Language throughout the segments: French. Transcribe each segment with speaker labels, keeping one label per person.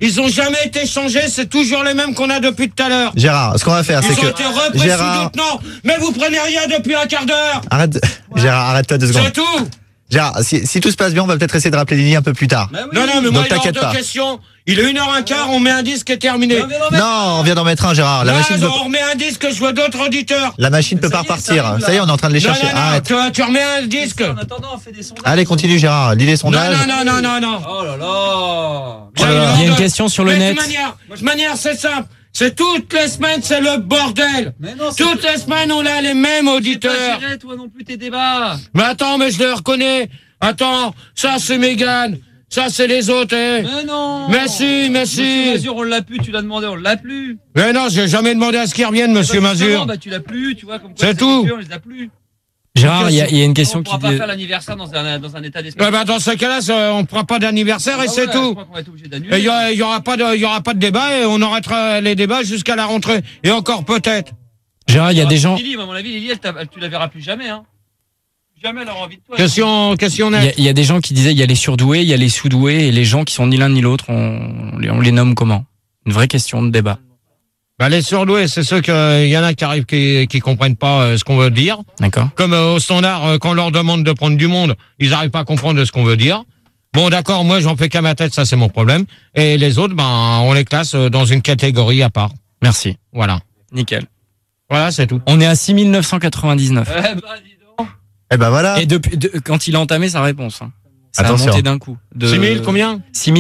Speaker 1: ils ont jamais été changés, c'est toujours les mêmes qu'on a depuis tout à l'heure.
Speaker 2: Gérard, ce qu'on va faire, c'est
Speaker 1: Ils ont
Speaker 2: que
Speaker 1: été repris
Speaker 2: Gérard,
Speaker 1: sous d'autres noms, mais vous prenez rien depuis un quart d'heure.
Speaker 2: arrête, Gérard, arrête-toi 2 secondes.
Speaker 1: C'est tout.
Speaker 2: Gérard, si tout se passe bien, on va peut-être essayer de rappeler Lily un peu plus tard.
Speaker 1: Non, mais moi, il est hors
Speaker 2: t'inquiète pas.
Speaker 1: de question. Il est 1h15, on met un disque et terminé.
Speaker 2: Non, on vient d'en mettre un, Gérard. La machine
Speaker 1: on remet un disque, je vois d'autres auditeurs.
Speaker 2: La machine peut pas repartir. Ça y est, on est en train de les chercher. Arrête.
Speaker 1: Tu remets un disque.
Speaker 3: En attendant, on fait des sondages.
Speaker 2: Allez, continue, Gérard. Lis les sondages.
Speaker 1: Non.
Speaker 3: Oh là là.
Speaker 4: Il y a une question sur le net.
Speaker 1: De toute manière, c'est simple. C'est toutes les semaines, c'est le bordel.
Speaker 3: Mais non,
Speaker 1: Toutes les semaines, on a les mêmes auditeurs.
Speaker 3: Tu pas gérer, toi non plus, tes débats.
Speaker 1: Mais attends, mais je les reconnais. Attends, ça c'est Mégane. Ça c'est les autres, hein.
Speaker 3: Mais non.
Speaker 1: Merci.
Speaker 3: Monsieur Mazur, on l'a plus, tu l'as demandé, on l'a plus.
Speaker 1: Mais non, j'ai jamais demandé à ce qu'ils reviennent, monsieur Mazur.
Speaker 3: Bah, tu l'as plus, tu vois, comme quoi.
Speaker 1: C'est tout.
Speaker 3: On les a plus.
Speaker 4: Gérard, il y a une question
Speaker 3: On
Speaker 4: qui
Speaker 3: pourra pas
Speaker 4: dit...
Speaker 3: faire l'anniversaire dans un état d'esprit.
Speaker 1: Dans ce cas-là, on ne prend pas d'anniversaire et c'est tout.
Speaker 3: Je crois qu'on va être obligé d'annuler.
Speaker 1: Il y aura pas de débat et on arrêtera les débats jusqu'à la rentrée. Et encore peut-être.
Speaker 4: Gérard, il y a des gens...
Speaker 3: Lily, à mon avis, Lily, tu la verras plus jamais, hein. Jamais elle aura envie de toi.
Speaker 1: Question nette.
Speaker 4: Il y a des gens qui disaient il y a les surdoués, il y a les sous-doués, et les gens qui sont ni l'un ni l'autre, on les nomme comment? Une vraie question de débat.
Speaker 1: Bah, les surdoués, c'est ceux il y en a qui arrivent qui comprennent pas ce qu'on veut dire.
Speaker 4: D'accord.
Speaker 1: Comme au standard, quand on leur demande de prendre du monde, ils arrivent pas à comprendre ce qu'on veut dire. Bon, d'accord, moi j'en fais qu'à ma tête, ça c'est mon problème. Et les autres, on les classe dans une catégorie à part.
Speaker 4: Merci.
Speaker 1: Voilà.
Speaker 4: Nickel.
Speaker 1: Voilà, c'est tout.
Speaker 4: On est à 6999.
Speaker 3: Dis donc.
Speaker 2: Eh ben voilà.
Speaker 4: Et quand il a entamé sa réponse, hein, ça
Speaker 2: Attention.
Speaker 4: a monté d'un coup.
Speaker 1: 6000, combien?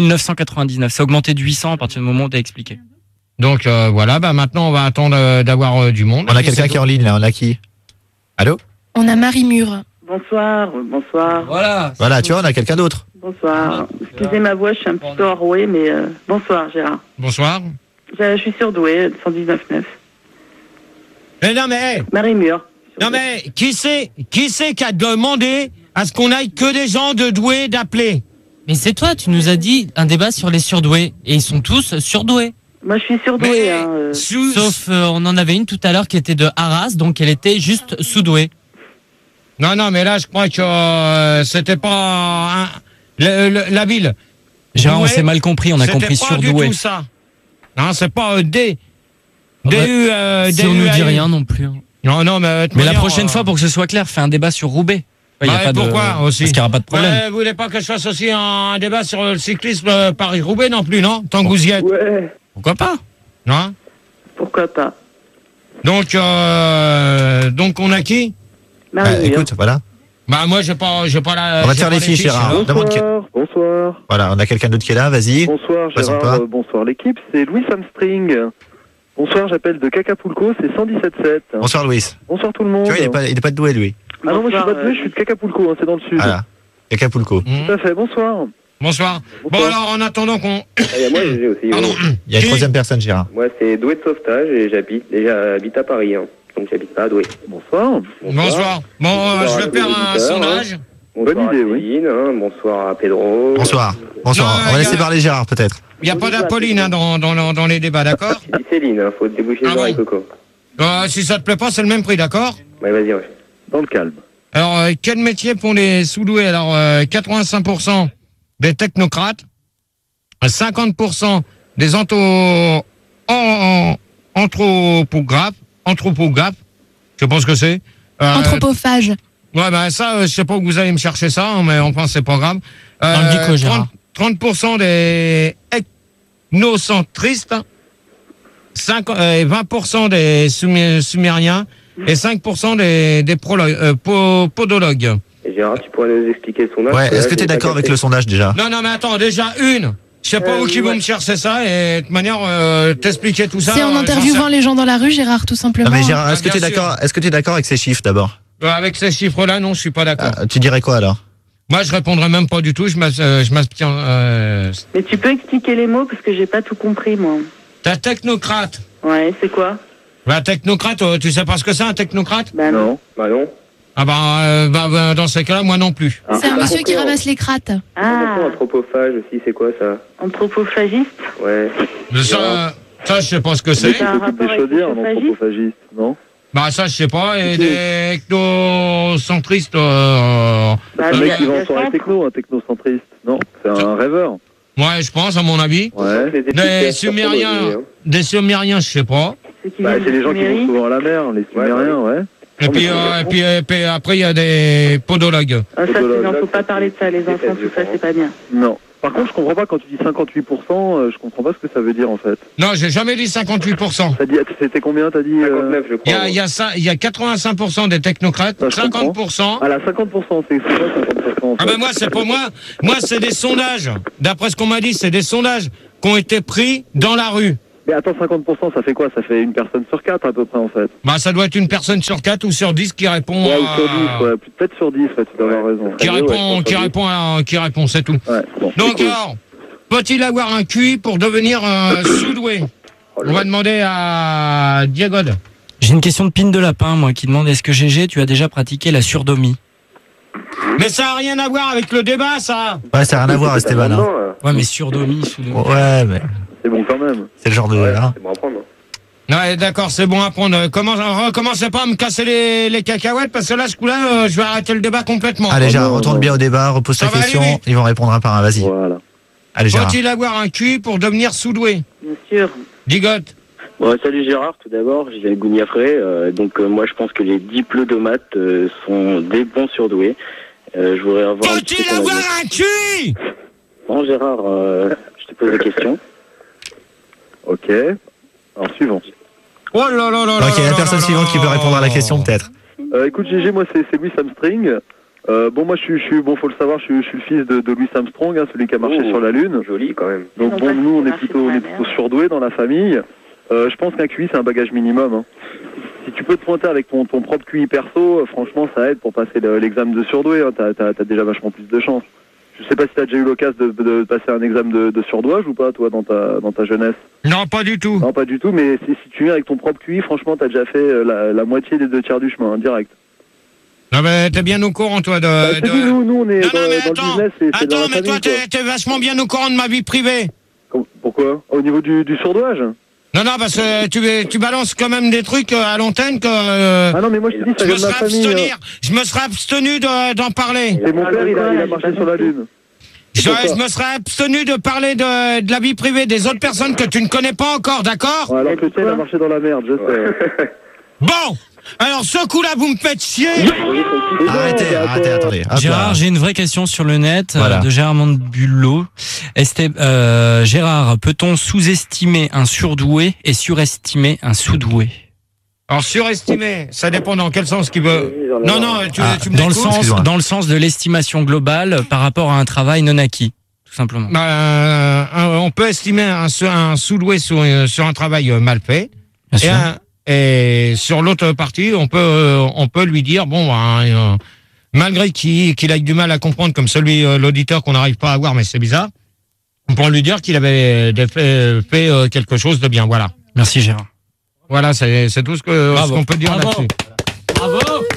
Speaker 4: 6999. Ça a augmenté de 800 à partir du moment où tu as expliqué.
Speaker 1: Donc voilà, maintenant on va attendre d'avoir du monde.
Speaker 2: On a quelqu'un qui est en ligne là, on a qui? Allô?
Speaker 5: On a Marie Mure.
Speaker 6: Bonsoir.
Speaker 2: Voilà, tu vois, on a quelqu'un d'autre.
Speaker 6: Bonsoir. Excusez ma voix, je suis un petit peu enrouée, mais bonsoir Gérard.
Speaker 1: Bonsoir.
Speaker 6: Je suis surdouée, 119.9.
Speaker 1: Mais non mais,
Speaker 6: Marie Mure.
Speaker 1: non mais, qui c'est qui a demandé à ce qu'on aille que des gens de doués d'appeler?
Speaker 7: Mais c'est toi, tu nous as dit un débat sur les surdoués. Et ils sont tous surdoués.
Speaker 6: Moi je suis surdouée.
Speaker 7: Sauf, on en avait une tout à l'heure qui était de Arras, donc elle était juste sous-douée.
Speaker 1: Non, mais là je crois que c'était pas la ville.
Speaker 4: Gérard, on s'est mal compris, on a compris
Speaker 1: surdoué.
Speaker 4: surdoué.
Speaker 1: C'est pas du tout ça. Non, c'est pas
Speaker 4: Si on nous dit rien non plus.
Speaker 1: Non, mais
Speaker 4: la prochaine fois, pour que ce soit clair, fais un débat sur Roubaix.
Speaker 1: Pourquoi aussi?
Speaker 4: Parce qu'il n'y aura pas de problème.
Speaker 1: Vous voulez pas que je fasse aussi un débat sur le cyclisme Paris-Roubaix non plus, non? Tant que vous y êtes.
Speaker 6: Ouais.
Speaker 4: Pourquoi pas?
Speaker 1: Non?
Speaker 6: Pourquoi pas?
Speaker 1: Donc on a qui?
Speaker 6: Marie Mure.
Speaker 2: Écoute, voilà.
Speaker 1: Bah moi j'ai pas la.
Speaker 2: On va te faire les fiches, Gérard.
Speaker 8: Bonsoir.
Speaker 2: Voilà, on a quelqu'un d'autre qui est là, vas-y.
Speaker 8: Bonsoir
Speaker 2: Présente-toi.
Speaker 8: Gérard, bonsoir l'équipe, c'est Louis Armstring. Bonsoir, j'appelle de Cacapulco, c'est 117.7.
Speaker 2: Bonsoir Louis.
Speaker 8: Bonsoir tout le monde.
Speaker 2: Tu vois, il est pas de doué, lui.
Speaker 8: Ah non, moi je suis pas de Douai, je suis de Cacapulco, hein, c'est dans le sud.
Speaker 2: Voilà. Acapulco.
Speaker 8: Tout à fait, bonsoir.
Speaker 1: Bonsoir. Bon alors en attendant qu'on.
Speaker 9: Moi j'ai aussi.
Speaker 1: Pardon.
Speaker 2: Il y a une troisième personne, Gérard.
Speaker 9: Moi c'est Douai de sauvetage et j'habite à Paris, hein. Donc j'habite pas à Douai.
Speaker 8: Bonsoir.
Speaker 1: Bonsoir. Bon, je vais faire un sondage.
Speaker 9: Bonsoir
Speaker 8: Bonne idée,
Speaker 9: à Céline, hein. Bonsoir à Pedro.
Speaker 2: Bonsoir.
Speaker 1: Non,
Speaker 2: On va laisser parler Gérard, peut-être.
Speaker 1: Il n'y a pas d'Apolline dans les débats, d'accord?
Speaker 9: J'ai dit Céline, hein. Faut te déboucher les oreilles, Coco.
Speaker 1: Si ça te plaît pas, c'est le même prix, d'accord?
Speaker 9: Ouais, vas-y, ouais.
Speaker 8: Dans le calme.
Speaker 1: Alors, quel métier pour les sous-doués? Alors, 85% des technocrates, 50% des anthropographes, je sais pas ce que c'est.
Speaker 5: Anthropophage.
Speaker 1: Ouais, ça, je sais pas où vous allez me chercher ça, hein, mais on pense que c'est pas grave.
Speaker 7: Dans le dico, Gérard.
Speaker 1: 30% des ethnocentristes, 20% des sumériens et 5% des podologues.
Speaker 9: Et Gérard, tu pourrais nous expliquer le sondage?
Speaker 2: Ouais, est-ce que tu es d'accord avec le sondage déjà?
Speaker 1: Non, mais attends, déjà une. Je sais pas où qui vont me chercher ça et de toute manière, t'expliquer tout ça.
Speaker 5: C'est en interviewant les gens dans la rue, Gérard, tout simplement.
Speaker 2: Non mais Gérard, est-ce que
Speaker 1: bien
Speaker 2: tu es d'accord? Est-ce que tu es d'accord avec ces chiffres d'abord?
Speaker 1: Avec ces chiffres-là, non, je suis pas d'accord.
Speaker 2: Tu dirais quoi alors?
Speaker 1: Moi, je répondrai même pas du tout. Je m'abstiens.
Speaker 6: Mais tu peux expliquer les mots parce que j'ai pas tout compris, moi.
Speaker 1: T'as technocrate.
Speaker 6: Ouais, c'est quoi?
Speaker 1: Technocrate, tu sais pas ce que c'est un technocrate?
Speaker 6: Bah non.
Speaker 9: Bah non.
Speaker 1: Ah dans ces cas-là, moi non plus.
Speaker 5: C'est un monsieur qui ramasse les crattes.
Speaker 6: Ah,
Speaker 9: Anthropophage aussi, c'est quoi ça?
Speaker 6: anthropophagiste?
Speaker 9: Ouais.
Speaker 1: Ça, je sais pas ce que c'est.
Speaker 6: C'est un
Speaker 8: S'occupe
Speaker 6: rapport
Speaker 8: des
Speaker 6: avec
Speaker 8: chaudières, un
Speaker 6: l'anthrophagiste?
Speaker 8: anthropophagiste, non?
Speaker 1: Ça, je sais pas. Et des ethnocentristes.
Speaker 6: Bah,
Speaker 8: Un
Speaker 6: il y
Speaker 8: mec
Speaker 6: a-
Speaker 8: qui va
Speaker 6: il y a
Speaker 8: en soirée
Speaker 6: centre.
Speaker 8: techno, un technocentriste, non? C'est un rêveur.
Speaker 1: Ouais, je pense, à mon avis.
Speaker 8: Ouais.
Speaker 1: Des Sumériens, je sais pas.
Speaker 6: C'est qui
Speaker 8: Bah,
Speaker 6: viennent
Speaker 8: c'est
Speaker 6: de
Speaker 8: les gens qui vont
Speaker 6: Sumérique.
Speaker 8: souvent à la mer, les Sumériens, ouais.
Speaker 1: Et puis, après, il y a des podologues.
Speaker 6: Ah, ça, non, faut pas parler de ça, les enfants, tout ça, c'est pas bien.
Speaker 8: Non. Par contre, je comprends pas quand tu dis 58%, je comprends pas ce que ça veut dire en fait.
Speaker 1: Non, j'ai jamais dit 58%.
Speaker 8: T'as dit, c'était combien, t'as dit
Speaker 9: 59, je crois.
Speaker 1: Il y a 85% des technocrates,
Speaker 8: Ça, je
Speaker 1: 50%.
Speaker 8: Ah là, 50%, c'est quoi 50% en fait.
Speaker 1: Ah ben moi, c'est pour moi. Moi, c'est des sondages. D'après ce qu'on m'a dit, c'est des sondages qui ont été pris dans la rue.
Speaker 8: Mais attends, 50%, ça fait quoi? Ça fait une personne sur 4 à peu près en fait.
Speaker 1: Bah, ça doit être une personne sur 4 ou sur 10 qui répond.
Speaker 8: Ouais, ou sur 10, ouais. Peut-être sur 10, ouais, tu dois avoir raison.
Speaker 1: Qui répond, c'est tout.
Speaker 8: Ouais, bon,
Speaker 1: Donc
Speaker 8: c'est cool.
Speaker 1: alors, faut-il avoir un QI pour devenir sous-doué? On va demander à Diego.
Speaker 4: J'ai une question de Pine de Lapin, moi, qui demande est-ce que GG, tu as déjà pratiqué la surdomie?
Speaker 1: Mais ça n'a rien à voir avec le débat, ça.
Speaker 2: Ouais, ça n'a rien à voir, Esteban. Hein.
Speaker 4: Ouais, mais surdomie, sous-domie.
Speaker 2: Ouais, mais
Speaker 8: C'est bon quand même.
Speaker 2: c'est le genre de.
Speaker 9: Ouais,
Speaker 2: hein.
Speaker 9: c'est bon à prendre.
Speaker 1: Ouais, d'accord, c'est bon à prendre. Recommencez pas à me casser les cacahuètes, parce que là, ce coup-là, je vais arrêter le débat complètement.
Speaker 2: Allez, Gérard,
Speaker 8: non,
Speaker 2: retourne
Speaker 8: non.
Speaker 2: bien au débat, repose ta
Speaker 1: Ça va aller
Speaker 2: question.
Speaker 1: vite.
Speaker 2: Ils vont répondre un par un. Vas-y.
Speaker 8: Voilà.
Speaker 2: Allez, Gérard.
Speaker 1: Faut-il avoir un QI pour devenir sous-doué?
Speaker 6: Bien sûr.
Speaker 1: Digote.
Speaker 10: Bon, salut Gérard, tout d'abord, je viens de Gouniafré. Moi, je pense que les diplomates sont des bons surdoués. Je voudrais avoir.
Speaker 1: Faut-il avoir un QI?
Speaker 10: Bon, Gérard, je te pose la question.
Speaker 8: Ok. Alors, suivant.
Speaker 1: Oh là là là là.
Speaker 2: Ok, la personne suivante qui peut répondre à la question, peut-être.
Speaker 8: Écoute, GG, moi, c'est Louis Armstrong. Moi, je suis, bon, faut le savoir, je suis le fils de Louis Armstrong, hein, celui qui a marché sur la Lune.
Speaker 9: Joli quand même.
Speaker 8: Donc,
Speaker 6: Non,
Speaker 8: bon,
Speaker 6: pas
Speaker 8: nous, on est
Speaker 6: marché
Speaker 8: plutôt
Speaker 6: sur la mer.
Speaker 8: surdoués dans la famille. Je pense qu'un QI, c'est un bagage minimum. Hein. Si tu peux te pointer avec ton propre QI perso, franchement, ça aide pour passer l'examen de surdoué. Hein. T'as déjà vachement plus de chance. Je sais pas si t'as déjà eu l'occasion de passer un examen de surdouage ou pas, toi, dans ta jeunesse.
Speaker 1: Non, pas du tout.
Speaker 8: Non, pas du tout, mais si tu viens avec ton propre QI, franchement, t'as déjà fait la moitié des 2 tiers du chemin, hein, direct.
Speaker 1: Non, mais t'es bien au courant, toi,
Speaker 8: Je te dis, nous, on est
Speaker 1: Non,
Speaker 8: dans,
Speaker 1: non, mais
Speaker 8: dans
Speaker 1: attends.
Speaker 8: le business, c'est dans
Speaker 1: Attends,
Speaker 8: la
Speaker 1: mais
Speaker 8: famille,
Speaker 1: toi,
Speaker 8: quoi.
Speaker 1: t'es vachement bien au courant de ma vie privée.
Speaker 8: Pourquoi? Au niveau du surdouage?
Speaker 1: Non, non, parce que tu balances quand même des trucs à l'antenne que
Speaker 8: Ah non, mais moi, je te dis, ça
Speaker 1: je
Speaker 8: vient
Speaker 1: me
Speaker 8: de ma
Speaker 1: serais
Speaker 8: famille.
Speaker 1: je me serais abstenu d'en parler.
Speaker 8: Et mon père, il a marché sur la Lune.
Speaker 1: Je me serais abstenu de parler de la vie privée des autres personnes que tu ne connais pas encore, d'accord?
Speaker 8: Ouais, alors que le tien, il a marché dans la merde, je sais.
Speaker 1: Bon, alors ce coup-là, vous me faites chier.
Speaker 2: Arrêtez, attendez. Hop
Speaker 4: Gérard,
Speaker 2: là.
Speaker 4: j'ai une vraie question sur le net
Speaker 2: Voilà.
Speaker 4: de Gérard Mandbulot. Gérard, peut-on sous-estimer un surdoué et surestimer un sous-doué?
Speaker 1: Alors surestimer, ça dépend dans quel sens qu'il veut. Non, non, tu me
Speaker 4: dans le
Speaker 1: l'écoutes.
Speaker 2: excuse-moi.
Speaker 4: dans le sens de l'estimation globale par rapport à un travail non acquis, tout simplement.
Speaker 1: On peut estimer un sous-doué sur un travail mal fait.
Speaker 4: Bien sûr.
Speaker 1: Et sur l'autre partie, on peut lui dire, bon, malgré qu'il ait du mal à comprendre, comme l'auditeur qu'on n'arrive pas à voir, mais c'est bizarre, on pourrait lui dire qu'il avait fait quelque chose de bien, voilà.
Speaker 4: Merci Gérard.
Speaker 1: Voilà, c'est tout ce qu'on peut dire
Speaker 7: Bravo.
Speaker 1: là-dessus.
Speaker 7: Bravo.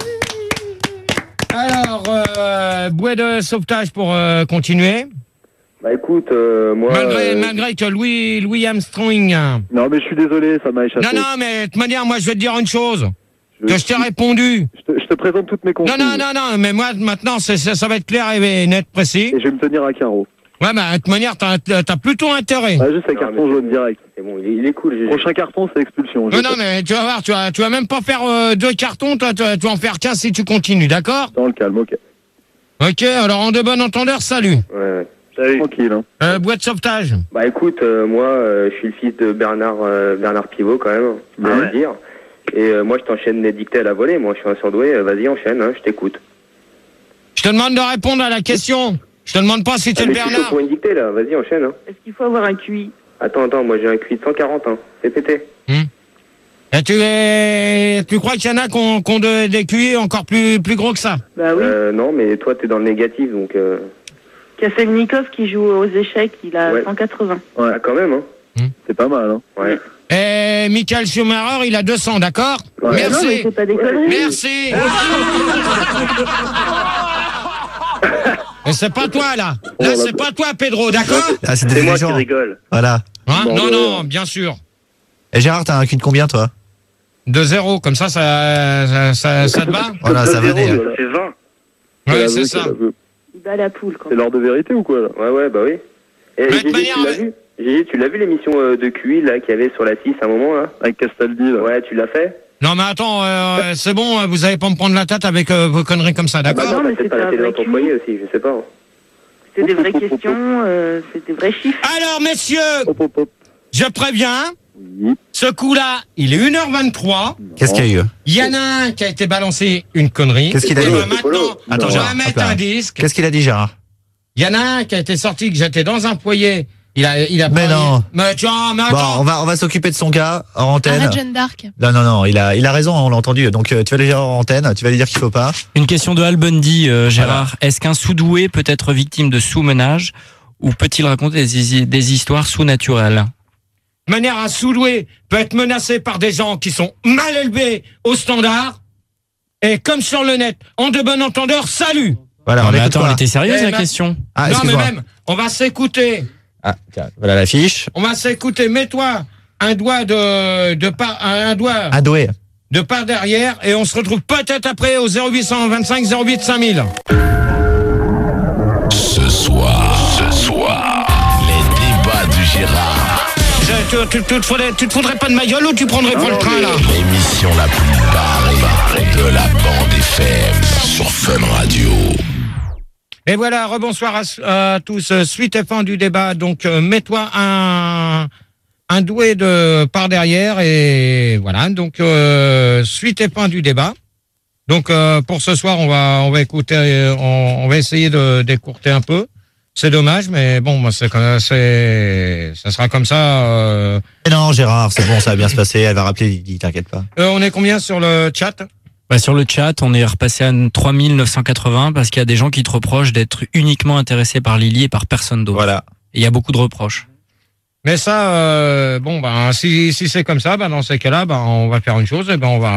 Speaker 1: Alors, bouée de sauvetage pour continuer.
Speaker 9: Bah écoute, moi...
Speaker 1: Malgré que Louis Armstrong...
Speaker 8: Non, mais je suis désolé, ça m'a échappé.
Speaker 1: Non, mais de toute manière, moi, je vais te dire une chose.
Speaker 8: Je-
Speaker 1: Que je t'ai répondu.
Speaker 8: Je te présente toutes mes
Speaker 1: Non,
Speaker 8: consignes.
Speaker 1: non, mais moi, maintenant, ça va être clair et net, précis.
Speaker 8: Et je vais me tenir à carreau.
Speaker 1: Ouais, bah, de toute manière, t'as plutôt intérêt.
Speaker 8: Ah, juste avec
Speaker 9: Non,
Speaker 8: carton
Speaker 9: mais
Speaker 8: jaune direct.
Speaker 9: C'est bon, il est cool, GG.
Speaker 8: Prochain carton, c'est expulsion.
Speaker 1: Non, mais tu vas voir, tu vas même pas faire 2 cartons, toi, tu vas en faire 15 si tu continues, d'accord?
Speaker 8: Dans le calme, ok.
Speaker 1: Ok, alors, en de bon entendeur, salut.
Speaker 9: Ouais.
Speaker 8: Salut. Tranquille, hein.
Speaker 1: Bouée de sauvetage.
Speaker 9: Bah écoute, moi, je suis le fils de Bernard Pivot quand même, on va le dire. Et moi, je t'enchaîne les dictées à la volée. Moi, je suis un surdoué. Vas-y, enchaîne, hein, je t'écoute.
Speaker 1: Je te demande de répondre à la question. Je te demande pas si t'es le
Speaker 9: mais je suis chaud
Speaker 1: Bernard.
Speaker 9: pour une dictée, là. Vas-y, enchaîne. Hein.
Speaker 6: Est-ce qu'il faut avoir un QI?
Speaker 9: Attends, moi, j'ai un QI de 140, hein. C'est pété.
Speaker 1: Et tu crois qu'il y en a qui ont des QI encore plus gros que ça?
Speaker 6: Bah oui.
Speaker 9: Non, mais toi, t'es dans le négatif, donc...
Speaker 6: Kafelnikov qui joue aux échecs, il a
Speaker 9: Ouais.
Speaker 6: 180.
Speaker 8: Ouais,
Speaker 9: Ah, quand même, hein.
Speaker 8: c'est pas mal, hein.
Speaker 9: Ouais.
Speaker 1: Et Michael Schumacher, il a 200, d'accord?
Speaker 8: Ouais.
Speaker 6: Non, mais
Speaker 1: Merci.
Speaker 6: c'est pas des conneries.
Speaker 1: Merci. Et c'est pas toi, là. Là, c'est pas toi, Pedro, d'accord?
Speaker 2: Ah, c'est
Speaker 9: C'est moi qui
Speaker 2: désobligeant.
Speaker 9: rigole.
Speaker 2: Voilà.
Speaker 1: Hein?
Speaker 8: Bon,
Speaker 1: Non, bien sûr.
Speaker 2: Et Gérard, t'as un QI de combien, toi?
Speaker 1: De 0, comme ça te va?
Speaker 2: Voilà, ça va
Speaker 8: Zéro,
Speaker 2: venir.
Speaker 8: voilà.
Speaker 9: C'est 20.
Speaker 1: Ouais,
Speaker 8: Elle
Speaker 1: c'est
Speaker 8: avoue
Speaker 1: ça.
Speaker 8: qu'elle avoue.
Speaker 6: Il bat la poule quand
Speaker 8: C'est
Speaker 6: même.
Speaker 8: l'heure de vérité ou quoi, là?
Speaker 9: Ouais, bah oui. Et
Speaker 1: De toute
Speaker 9: Gégé,
Speaker 1: manière,
Speaker 9: tu l'as vu Gégé, tu l'as vu l'émission de QI là qu'il y avait sur la 6 à un moment là
Speaker 8: Avec Castaldi, là.
Speaker 9: Ouais, tu l'as fait.
Speaker 1: Non mais attends, c'est bon, vous allez pas me prendre la tête avec vos conneries comme ça, d'accord?
Speaker 6: non, mais
Speaker 9: peut-être
Speaker 6: c'était
Speaker 9: pas la
Speaker 6: un
Speaker 9: télé
Speaker 6: vrai
Speaker 9: dans ton
Speaker 6: QI.
Speaker 9: foyer aussi, je sais pas.
Speaker 6: C'est des vraies questions, c'est des vrais chiffres.
Speaker 1: Alors messieurs,
Speaker 8: Hop, hop, hop.
Speaker 1: je préviens,
Speaker 8: Oui.
Speaker 1: ce coup-là, il est 1h23.
Speaker 2: Qu'est-ce qu'il y a eu?
Speaker 1: Il y en a un qui a été balancé une connerie.
Speaker 2: Qu'est-ce qu'il a
Speaker 1: Et
Speaker 2: dit?
Speaker 1: ben maintenant,
Speaker 2: Attends,
Speaker 1: je
Speaker 2: Gérard,
Speaker 1: vais mettre
Speaker 2: hop là.
Speaker 1: un disque.
Speaker 2: Qu'est-ce qu'il a dit, Gérard?
Speaker 1: Il y en a un qui a été sorti, que j'étais dans un foyer. Il a
Speaker 2: Mais non.
Speaker 1: Mais tu vois, mais
Speaker 2: Bon,
Speaker 1: attends.
Speaker 2: on va s'occuper de son cas en antenne.
Speaker 5: Arrête Jeanne d'Arc.
Speaker 2: Non, il a raison, on l'a entendu. Donc, tu vas le dire en antenne, tu vas lui dire qu'il faut pas.
Speaker 4: Une question de Al Bundy, Gérard. Est-ce qu'un sous-doué peut être victime de sous-ménage ou peut-il raconter des histoires sous-naturelles?
Speaker 1: De manière, un sous-doué peut être menacé par des gens qui sont mal élevés au standard. Et comme sur le net, en de bon entendeur, salut.
Speaker 2: Voilà,
Speaker 4: Non,
Speaker 2: on
Speaker 4: mais
Speaker 2: écoute
Speaker 4: attends,
Speaker 2: quoi
Speaker 4: elle était sérieuse
Speaker 1: Eh
Speaker 4: la
Speaker 1: ben-
Speaker 4: question.
Speaker 2: Ah,
Speaker 1: Non mais
Speaker 2: excuse-moi.
Speaker 1: même, on va s'écouter.
Speaker 2: Ah, tiens, voilà l'affiche.
Speaker 1: On va s'écouter. Mets-toi un doigt un doigt
Speaker 2: Un doué.
Speaker 1: de part derrière et on se retrouve peut-être après au 0825 08 5000.
Speaker 11: Ce soir, les débats du Gérard.
Speaker 1: Tu te foudrais pas de ma gueule ou tu prendrais pas le train là?
Speaker 11: L'émission la plus barrée de la bande FM sur Fun Radio.
Speaker 1: Et voilà, rebonsoir à tous. Suite et fin du débat. Donc, mets-toi un doué de par derrière et voilà. Donc, suite et fin du débat. Donc, pour ce soir, on va écouter, on va essayer d'écourter un peu. C'est dommage, mais bon, moi, ça sera comme ça.
Speaker 2: Mais non, Gérard, c'est bon, ça va bien se passer. Elle va rappeler Lily, t'inquiète pas.
Speaker 1: On est combien sur le chat?
Speaker 4: Bah, sur le chat, on est repassé à 3980 parce qu'il y a des gens qui te reprochent d'être uniquement intéressés par Lily et par personne d'autre.
Speaker 2: Voilà.
Speaker 4: Et il y a beaucoup de reproches.
Speaker 1: Mais ça, bon, ben, si c'est comme ça, ben, dans ces cas-là, ben, on va faire une chose, et ben, on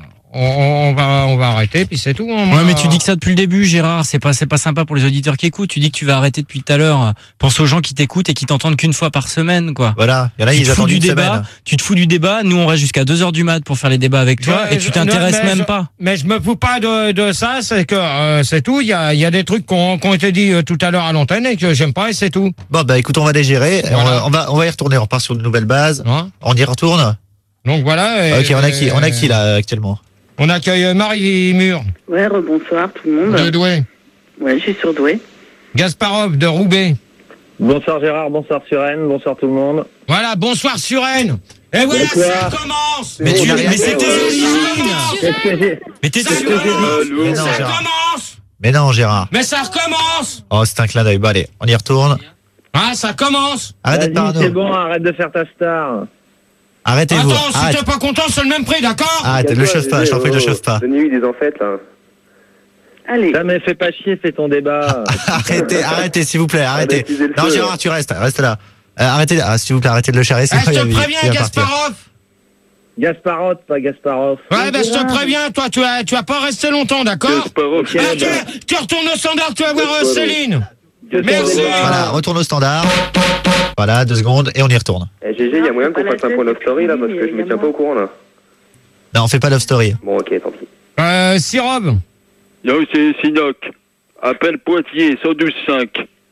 Speaker 1: va arrêter, puis c'est tout.
Speaker 4: Ouais, mais tu dis que ça depuis le début, Gérard. C'est pas sympa pour les auditeurs qui écoutent. Tu dis que tu vas arrêter depuis tout à l'heure. Pense aux gens qui t'écoutent et qui t'entendent qu'une fois par semaine, quoi.
Speaker 2: Voilà. Il y en a,
Speaker 4: Tu
Speaker 2: ils
Speaker 4: te fous
Speaker 2: attendent
Speaker 4: du
Speaker 2: une
Speaker 4: débat.
Speaker 2: semaine.
Speaker 4: Tu te fous du débat. Nous, on reste jusqu'à 2h du mat pour faire les débats avec toi et tu t'intéresses même pas.
Speaker 1: Mais je me fous pas de ça, c'est que c'est tout. Il y a des trucs qui ont été dit tout à l'heure à l'antenne et que j'aime pas et c'est tout.
Speaker 2: Bon, bah, écoute, on va dégérer.
Speaker 1: Voilà.
Speaker 2: On va y retourner. On repart sur de nouvelles bases.
Speaker 1: Hein,
Speaker 2: On y retourne.
Speaker 1: donc voilà. Et,
Speaker 2: Ok, on a qui là, actuellement?
Speaker 1: On accueille Marie Mur
Speaker 6: Ouais, rebonsoir tout le
Speaker 1: de
Speaker 6: monde.
Speaker 1: Douai,
Speaker 6: Ouais, je suis surdouée.
Speaker 1: Gasparov de Roubaix.
Speaker 10: Bonsoir Gérard, bonsoir Suren, bonsoir tout le monde.
Speaker 1: Voilà, bonsoir Suren. Et voilà, ça commence.
Speaker 4: Mais
Speaker 2: on a rien
Speaker 4: c'est
Speaker 2: fait.
Speaker 4: tes origines.
Speaker 10: Qu'est-ce que j'ai
Speaker 4: Mais t'es
Speaker 1: Ça
Speaker 2: Mais non,
Speaker 1: ça
Speaker 2: Gérard.
Speaker 1: commence.
Speaker 2: Mais non, Gérard.
Speaker 1: Mais ça recommence.
Speaker 2: Oh, c'est un clin d'œil. Bon, allez, on y retourne.
Speaker 1: Ah, ça commence.
Speaker 2: Arrête d'être
Speaker 10: Vas-y,
Speaker 2: parano.
Speaker 10: c'est bon, arrête de faire ta star.
Speaker 2: Arrêtez-vous.
Speaker 1: Attends, si
Speaker 2: Arrête.
Speaker 1: t'es pas content, c'est le même prix, d'accord?
Speaker 2: Arrête, le chauffe pas. Je t'en prie, le chauffe pas.
Speaker 9: Donnez-lui des enfêtes là.
Speaker 6: Allez.
Speaker 10: Ça mais fais pas chier, fais ton débat.
Speaker 2: Arrêtez, s'il vous plaît, arrêtez.
Speaker 9: Baptisez le
Speaker 2: Non,
Speaker 9: feu,
Speaker 2: Gérard, tu restes là. Arrêtez, s'il vous plaît, arrêtez de le charrer.
Speaker 1: Eh, je te préviens,
Speaker 2: il va partir.
Speaker 1: Gasparov.
Speaker 10: Gasparov, pas Gasparov.
Speaker 1: Ouais, ben je te préviens, toi, tu vas pas rester longtemps, d'accord?
Speaker 9: Gasparov.
Speaker 10: Ok,
Speaker 1: Ah,
Speaker 10: bah,
Speaker 1: tu retournes au standard, tu vas voir
Speaker 9: Gasparov.
Speaker 1: Céline.
Speaker 10: que ton
Speaker 1: Merci.
Speaker 10: débat.
Speaker 2: Voilà, retourne au standard. Voilà, 2 secondes et on y retourne.
Speaker 9: Eh, GG, il y a moyen qu'on fasse un point of story là parce que je me tiens pas au courant là.
Speaker 2: Non, on fait pas love story.
Speaker 9: Bon, ok, tant pis.
Speaker 1: Sirob.
Speaker 8: Yo, c'est Sinoc. Appel Poitiers, 112.5.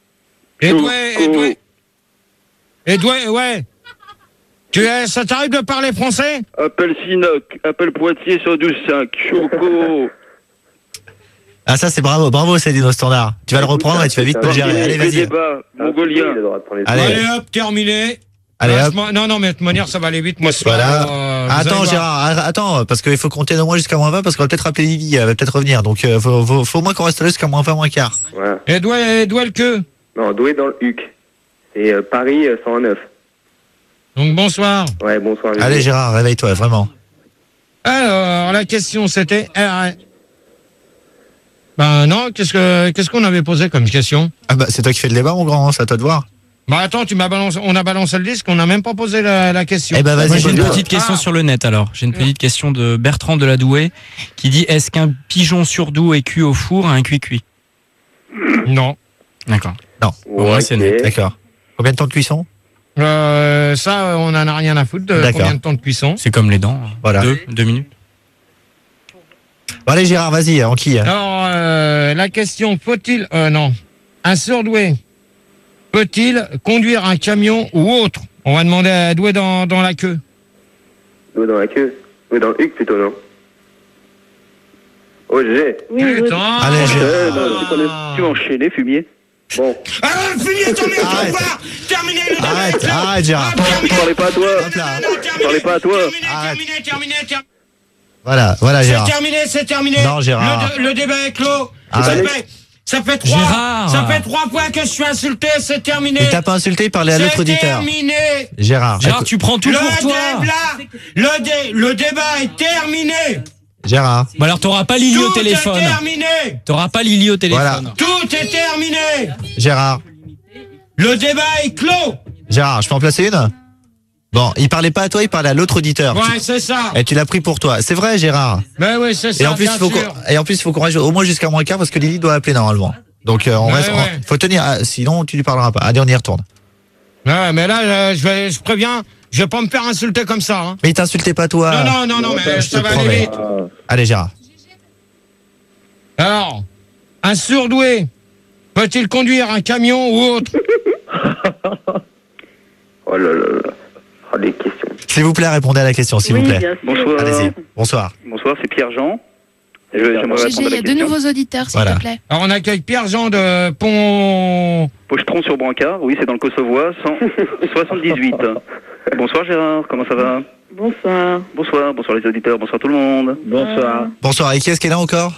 Speaker 1: Edoué, ouais. Ça t'arrive de parler français?
Speaker 8: Appel Sinoc. Appel Poitiers, 112.5. Choco.
Speaker 2: Ah, ça, c'est bravo, Céline au standard. Tu vas le reprendre et tu vas vite me le gérer. Allez, vas-y.
Speaker 8: Débat mongolien.
Speaker 9: Il a le droit de prendre les
Speaker 2: Allez.
Speaker 1: Allez hop, terminé.
Speaker 2: Allez, hop.
Speaker 1: Non, mais de toute manière, ça va aller vite, moi, ce soir.
Speaker 2: Voilà.
Speaker 1: Vous
Speaker 2: Attends,
Speaker 1: allez voir.
Speaker 2: Gérard, attends, parce qu'il faut compter au moins jusqu'à moins 20, parce qu'on va peut-être rappeler Lily, elle va peut-être revenir. Donc, faut au moins qu'on reste là jusqu'à moins 20, moins quart.
Speaker 9: Voilà.
Speaker 1: Edoué le queue.
Speaker 9: Non, Douai dans le HUC. C'est Paris 109.
Speaker 1: Donc, bonsoir.
Speaker 9: Ouais, bonsoir. GG.
Speaker 2: Allez, Gérard, réveille-toi, vraiment.
Speaker 1: Alors, la question, c'était... Ben non, qu'est-ce qu'on avait posé comme question?
Speaker 2: Ah bah, c'est toi qui fais le débat, mon grand, c'est à toi de voir.
Speaker 1: Bah attends, on a balancé le disque, on n'a même pas posé la question.
Speaker 2: Eh ben,
Speaker 4: Moi,
Speaker 2: vas-y,
Speaker 4: j'ai une
Speaker 2: pose-le.
Speaker 4: petite question sur le net alors. J'ai une petite question de Bertrand de la Douai qui dit est-ce qu'un pigeon surdoué cuit au four a un cuit-cuit?
Speaker 1: Non.
Speaker 4: D'accord.
Speaker 9: Ouais,
Speaker 4: Ouais, c'est
Speaker 9: ok.
Speaker 4: net.
Speaker 2: D'accord. Combien de temps de cuisson?
Speaker 1: Ça, on en a rien à foutre de
Speaker 2: D'accord.
Speaker 1: combien de temps de cuisson.
Speaker 4: C'est comme les dents.
Speaker 2: Voilà.
Speaker 4: 2 minutes.
Speaker 2: Bon, allez, Gérard, vas-y, en qui?
Speaker 1: Alors, la question, faut-il... non. Un surdoué peut-il conduire un camion ou autre? On va demander à Doué dans la queue.
Speaker 9: Doué dans la queue? Doué dans le huc plutôt, non? Oh, GG.
Speaker 6: Oui,
Speaker 1: Putain.
Speaker 2: Allez,
Speaker 8: Tu vas enchaîner, fumier.
Speaker 9: Bon.
Speaker 1: Ah, fini, ton mec,
Speaker 2: Arrête.
Speaker 1: terminé le
Speaker 2: Arrête, Gérard.
Speaker 8: Je parlais pas à toi.
Speaker 2: Hop là.
Speaker 8: Je parlais pas à toi.
Speaker 1: Terminé.
Speaker 2: Voilà, Gérard.
Speaker 1: C'est terminé.
Speaker 2: Non, Gérard.
Speaker 1: Le débat est clos.
Speaker 2: Arrête.
Speaker 1: Ça fait
Speaker 4: Gérard.
Speaker 1: 3 fois que je suis insulté, c'est terminé.
Speaker 2: Il t'a pas insulté, il parlait à l'autre auditeur.
Speaker 1: Terminé.
Speaker 2: Gérard,
Speaker 4: Gérard, tu prends tout pour toi.
Speaker 1: Le débat est terminé.
Speaker 2: Gérard.
Speaker 4: Bon alors t'auras pas Lily au téléphone.
Speaker 1: Tout est terminé.
Speaker 4: T'auras pas Lily au téléphone.
Speaker 2: Voilà.
Speaker 1: Tout est terminé.
Speaker 2: Gérard.
Speaker 1: Le débat est clos.
Speaker 2: Gérard, je peux en placer une? Bon, il parlait pas à toi, il parlait à l'autre auditeur.
Speaker 1: Ouais, c'est ça.
Speaker 2: Et tu l'as pris pour toi. C'est vrai, Gérard.
Speaker 1: Ben oui, c'est ça.
Speaker 2: Et en plus,
Speaker 1: bien sûr.
Speaker 2: il faut qu'on reste au moins jusqu'à moins quart parce que Lily doit appeler normalement. Donc, faut tenir, sinon tu lui parleras pas. Allez, on y retourne.
Speaker 1: Ouais, mais là, je préviens, je vais pas me faire insulter comme ça. Hein.
Speaker 2: Mais il t'insultait pas toi.
Speaker 1: Non, mais ça va aller vite.
Speaker 2: Allez, Gérard.
Speaker 1: Alors, un surdoué peut-il conduire un camion ou autre?
Speaker 9: Oh là là là. Oh, les questions.
Speaker 2: S'il vous plaît, répondez à la question, s'il vous plaît.
Speaker 6: bien sûr.
Speaker 8: Bonsoir.
Speaker 2: Allez-y. Bonsoir.
Speaker 8: Bonsoir, c'est Pierre-Jean. J'aimerais
Speaker 5: GG,
Speaker 8: répondre à
Speaker 5: il
Speaker 8: la
Speaker 5: y a deux
Speaker 8: question.
Speaker 5: nouveaux auditeurs, s'il
Speaker 2: Voilà.
Speaker 5: te plaît.
Speaker 1: Alors, on accueille Pierre-Jean de Pont...
Speaker 8: Pochetron sur Brancard, oui, c'est dans le Kosovo, 78. Bonsoir Gérard, comment ça va?
Speaker 6: Bonsoir.
Speaker 8: Bonsoir les auditeurs, bonsoir tout le monde.
Speaker 10: Bonsoir.
Speaker 2: Bonsoir. Et qui est-ce qui est là encore?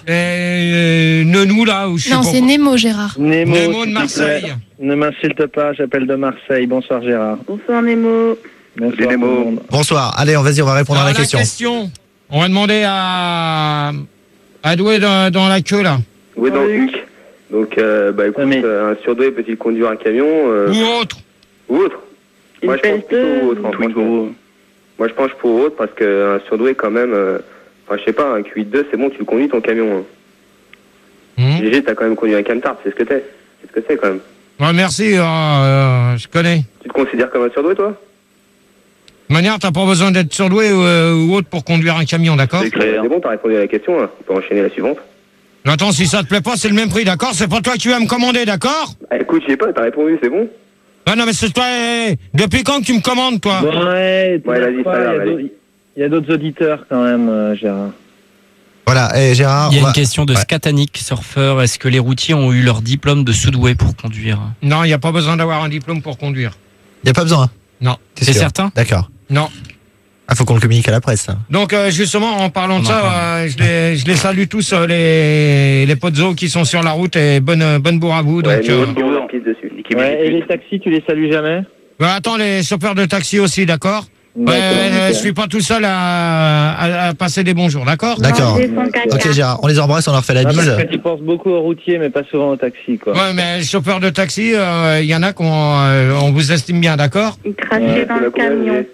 Speaker 1: Neunou, là, où je sais
Speaker 5: Non,
Speaker 1: pas
Speaker 5: c'est Nemo, Gérard.
Speaker 10: Nemo,
Speaker 1: Nemo de
Speaker 10: s'il te
Speaker 1: Marseille.
Speaker 10: plaît. Ne m'insulte pas, j'appelle de Marseille. Bonsoir Gérard.
Speaker 6: Bonsoir Nemo.
Speaker 10: Bonsoir
Speaker 8: Salut, Nemo.
Speaker 10: tout le monde.
Speaker 2: Bonsoir. Allez, vas-y, on va répondre à
Speaker 1: Alors,
Speaker 2: la question.
Speaker 1: On va demander à Doué dans la queue, là.
Speaker 9: Doué dans le huc. Donc, bah écoute, un surdoué peut-il conduire un camion
Speaker 1: Ou autre.
Speaker 9: Ou autre. Moi, je pense plutôt autre. hein, franchement. Moi, je penche pour autre parce qu'un surdoué, quand même, enfin, je sais pas, un Q8-2, c'est bon, tu le conduis ton camion. Hein. GG, t'as quand même conduit un camtar, c'est ce que t'es. C'est ce que c'est, quand même.
Speaker 1: Ouais, merci, je connais.
Speaker 9: Tu te considères comme un surdoué, toi?
Speaker 1: De toute manière, t'as pas besoin d'être surdoué ou autre pour conduire un camion, d'accord?
Speaker 9: C'est bon, t'as répondu à la question, hein. On peut enchaîner la suivante.
Speaker 1: Attends, si ça te plaît pas, c'est le même prix, d'accord? C'est pas toi qui vas me commander, d'accord?
Speaker 9: Ah, écoute, je sais pas, t'as répondu, c'est bon?
Speaker 1: Ah non, mais c'est toi. Depuis quand que tu me commandes, toi?
Speaker 10: Ouais,
Speaker 9: vas-y, pas grave, allez.
Speaker 10: il y a d'autres auditeurs quand même, Gérard.
Speaker 2: Voilà, et Gérard.
Speaker 4: Il y a une question de Scatanic, surfeur. Est-ce que les routiers ont eu leur diplôme de soudoué pour conduire?
Speaker 1: Non, il n'y a pas besoin d'avoir un diplôme pour conduire.
Speaker 2: Il n'y a pas besoin.
Speaker 1: Non.
Speaker 2: T'es
Speaker 4: C'est
Speaker 2: sûr?
Speaker 4: certain?
Speaker 2: D'accord.
Speaker 1: Non.
Speaker 2: Ah, faut qu'on le communique à la presse, ça.
Speaker 1: Donc, justement, en parlant de ça, je les salue tous, les potes zo qui sont sur la route et bonne bourre à vous.
Speaker 9: Ouais,
Speaker 1: Donc,
Speaker 9: nous, on piste dessus.
Speaker 10: Ouais, et les taxis, tu les salues jamais?
Speaker 1: bah, attends, les chauffeurs de taxi aussi, d'accord? Je suis pas tout seul à passer des bons jours, d'accord?
Speaker 2: D'accord. Ok, Gérard, on les embrasse, on leur fait la
Speaker 10: Parce
Speaker 2: bise.
Speaker 10: que tu penses beaucoup aux routiers, mais pas souvent aux taxis, quoi.
Speaker 1: Ouais, mais les chauffeurs de taxi, il y en a on vous estime bien, d'accord?
Speaker 6: Il crachait dans le camion.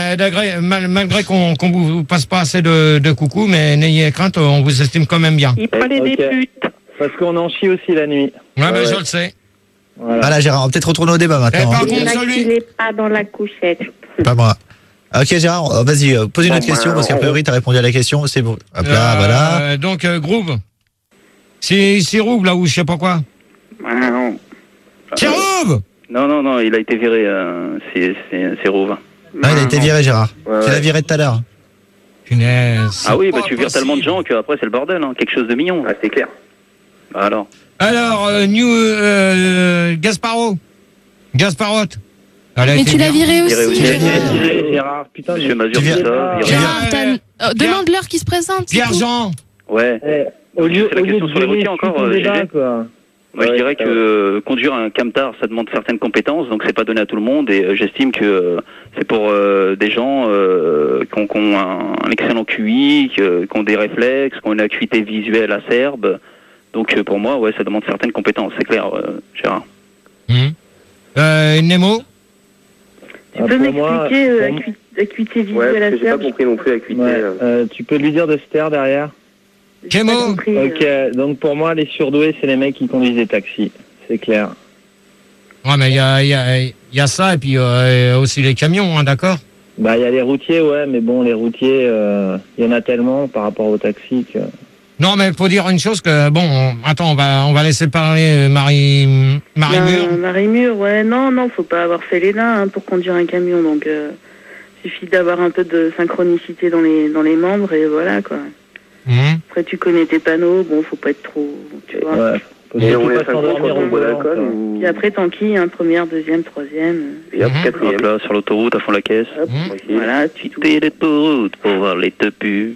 Speaker 1: Malgré qu'on vous passe pas assez de coucou, mais n'ayez crainte, on vous estime quand même bien.
Speaker 6: Il prenait des putes.
Speaker 10: Parce qu'on en chie aussi la nuit.
Speaker 1: Ouais, mais je le sais.
Speaker 2: Voilà, Gérard, on va peut-être retourner au débat maintenant.
Speaker 1: par
Speaker 2: hein.
Speaker 1: contre,
Speaker 6: Il n'est pas dans la couchette.
Speaker 2: Pas moi. Ok, Gérard, vas-y, pose une autre question, parce qu'a priori, t'as répondu à la question, c'est bon. Hop là, voilà.
Speaker 1: Donc, Groove. C'est Rouve, là, ou je sais pas quoi.
Speaker 8: Non.
Speaker 1: C'est Rouve!
Speaker 8: Non, il a été viré, c'est Rouve.
Speaker 2: Ah, il a été viré, Gérard. Tu l'as viré tout à l'heure.
Speaker 1: Punaise.
Speaker 8: Ah oui, bah tu vires tellement de gens qu'après c'est le bordel, hein. Quelque chose de mignon.
Speaker 9: Ah, c'est clair.
Speaker 8: Bah alors.
Speaker 1: Alors, Gasparot. Gasparotte.
Speaker 5: Mais tu l'as viré aussi.
Speaker 10: Gérard, putain.
Speaker 8: Monsieur Mazur,
Speaker 5: Gérard, demande-leur qui se présente.
Speaker 1: Pierre-Jean.
Speaker 8: Ouais.
Speaker 10: Au lieu
Speaker 8: C'est la question sur les routiers encore,
Speaker 10: débat,
Speaker 8: GG.
Speaker 10: quoi.
Speaker 8: Moi, je dirais que conduire un camtar, ça demande certaines compétences, donc c'est pas donné à tout le monde, et j'estime que c'est pour des gens qui ont un excellent QI, qui ont des réflexes, qui ont une acuité visuelle acerbe. Donc pour moi, ouais, ça demande certaines compétences, c'est clair, Gérard.
Speaker 1: Nemo.
Speaker 6: Tu peux m'expliquer acuité
Speaker 9: Ouais,
Speaker 6: visuelle
Speaker 9: parce que j'ai pas
Speaker 6: acerbe?
Speaker 9: compris non plus l'acuité.
Speaker 10: Ouais, tu peux lui dire de se taire derrière?
Speaker 1: Kémo.
Speaker 10: Ok, donc pour moi, les surdoués, c'est les mecs qui conduisent des taxis. C'est clair.
Speaker 1: Ouais, mais il y a ça, et puis aussi les camions, hein, d'accord?
Speaker 10: Bah, il y a les routiers, ouais, mais bon, les routiers, il y en a tellement par rapport aux taxis que...
Speaker 1: Non, mais faut dire une chose que bon, attends, on va laisser parler Marie Mur.
Speaker 6: Marie Mur, ouais, non, faut pas avoir fait l'ENA pour conduire un camion, donc suffit d'avoir un peu de synchronicité dans les membres et voilà quoi. Après tu connais tes panneaux, bon, faut pas être trop, tu vois.
Speaker 9: Ouais. Et on laisse un gros quand on boit d'alcool ou...
Speaker 6: Puis après t'enquilles, première, deuxième, troisième.
Speaker 9: Et après quatrième.
Speaker 12: Là, sur l'autoroute, à fond la caisse.
Speaker 6: Hop, voilà, tu
Speaker 12: quitter l'autoroute pour voir les tepus.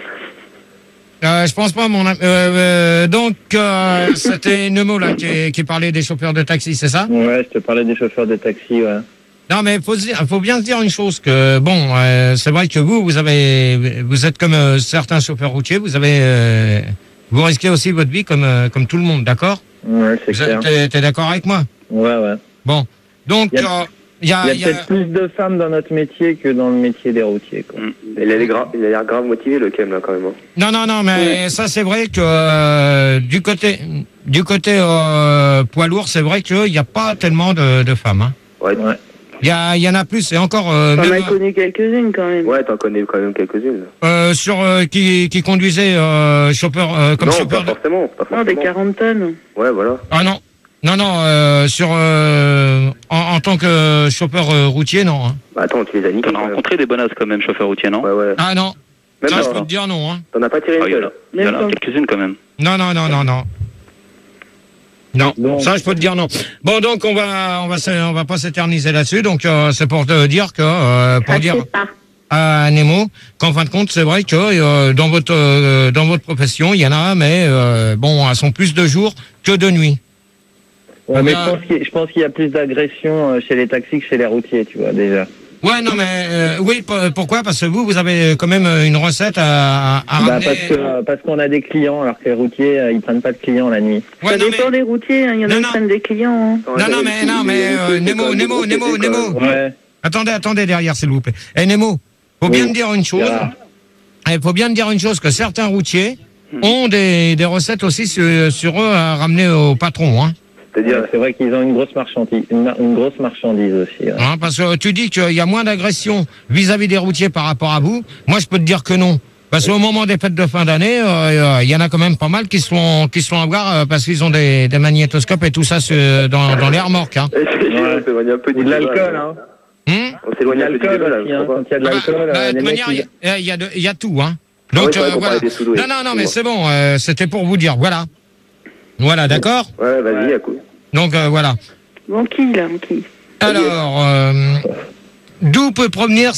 Speaker 1: Je pense pas, mon ami. Donc, c'était Nemo là qui parlait des chauffeurs de taxi, c'est ça?
Speaker 13: Ouais, je te parlais des chauffeurs de taxi, ouais.
Speaker 1: Non, mais faut bien se dire une chose que bon, c'est vrai que vous êtes comme certains chauffeurs routiers, vous risquez aussi votre vie comme tout le monde, d'accord?
Speaker 13: Ouais, c'est clair.
Speaker 1: T'es d'accord avec moi?
Speaker 13: Ouais.
Speaker 1: Bon, donc il y a
Speaker 13: peut-être plus de femmes dans notre métier que dans le métier des routiers, quoi.
Speaker 9: Il a l'air grave motivé, le Kem, là, quand même.
Speaker 1: Non, mais ça, c'est vrai que du côté poids lourd, c'est vrai qu'il n'y a pas tellement de femmes. Hein.
Speaker 9: Ouais.
Speaker 1: Il y en a plus, et encore...
Speaker 6: T'en as connu quelques-unes, quand même.
Speaker 9: Ouais, t'en connais quand même quelques-unes.
Speaker 1: Qui conduisait chauffeur... comme
Speaker 9: non,
Speaker 1: chauffeur
Speaker 9: pas forcément.
Speaker 6: Non, des 40 tonnes.
Speaker 9: Ouais, voilà.
Speaker 1: Ah non, en tant que chauffeur routier, non. Hein.
Speaker 9: Bah attends, tu les as niqués.
Speaker 12: T'en as rencontré des bonasses quand même, chauffeur routier, non?
Speaker 9: Ouais.
Speaker 1: Ah non,
Speaker 9: même
Speaker 1: ça je peux te dire non. Hein.
Speaker 9: T'en as pas tiré une seule?
Speaker 12: Il y en a quelques-unes quand même.
Speaker 1: Non. Non, ça je peux te dire non. Bon, donc on va pas s'éterniser là-dessus. Donc c'est pour te dire que dire à Nemo qu'en fin de compte c'est vrai que dans votre profession il y en a, mais bon, elles sont plus de jour que de nuit.
Speaker 13: Ouais, mais je pense qu'il y a plus d'agression chez les taxis que chez les routiers, tu vois déjà.
Speaker 1: Ouais, non, mais oui, pourquoi? Parce que vous avez quand même une recette à ramener.
Speaker 13: Parce qu'on a des clients, alors que les routiers, ils prennent pas de clients la nuit.
Speaker 6: Ouais, ça dépend des routiers, il y en a qui prennent des clients. Hein.
Speaker 1: Non, mais Nemo.
Speaker 13: Ouais.
Speaker 1: Attendez derrière, s'il vous plaît. Nemo, faut bien me dire une chose. Il faut bien me dire une chose, que certains routiers ont des recettes aussi sur eux à ramener au patron, hein.
Speaker 13: C'est vrai qu'ils ont une grosse marchandise aussi. Ouais.
Speaker 1: Hein, parce que tu dis qu'il y a moins d'agression vis-à-vis des routiers par rapport à vous. Moi, je peux te dire que non. Parce qu'au moment des fêtes de fin d'année, il y en a quand même pas mal qui se font avoir parce qu'ils ont des magnétoscopes et tout ça dans les remorques. Hein.
Speaker 9: On s'éloigne un peu du
Speaker 13: l'alcool, hein.
Speaker 9: On s'éloigne un peu du débat, là.
Speaker 13: Quand il y a de l'alcool,
Speaker 1: de manière, il y a tout, hein. Donc, voilà. Non, mais c'est bon, c'était pour vous dire, voilà. Voilà, d'accord?
Speaker 9: Ouais, vas-y, à coup.
Speaker 1: Donc, voilà.
Speaker 6: Bon, qui?
Speaker 1: Alors, d'où peut provenir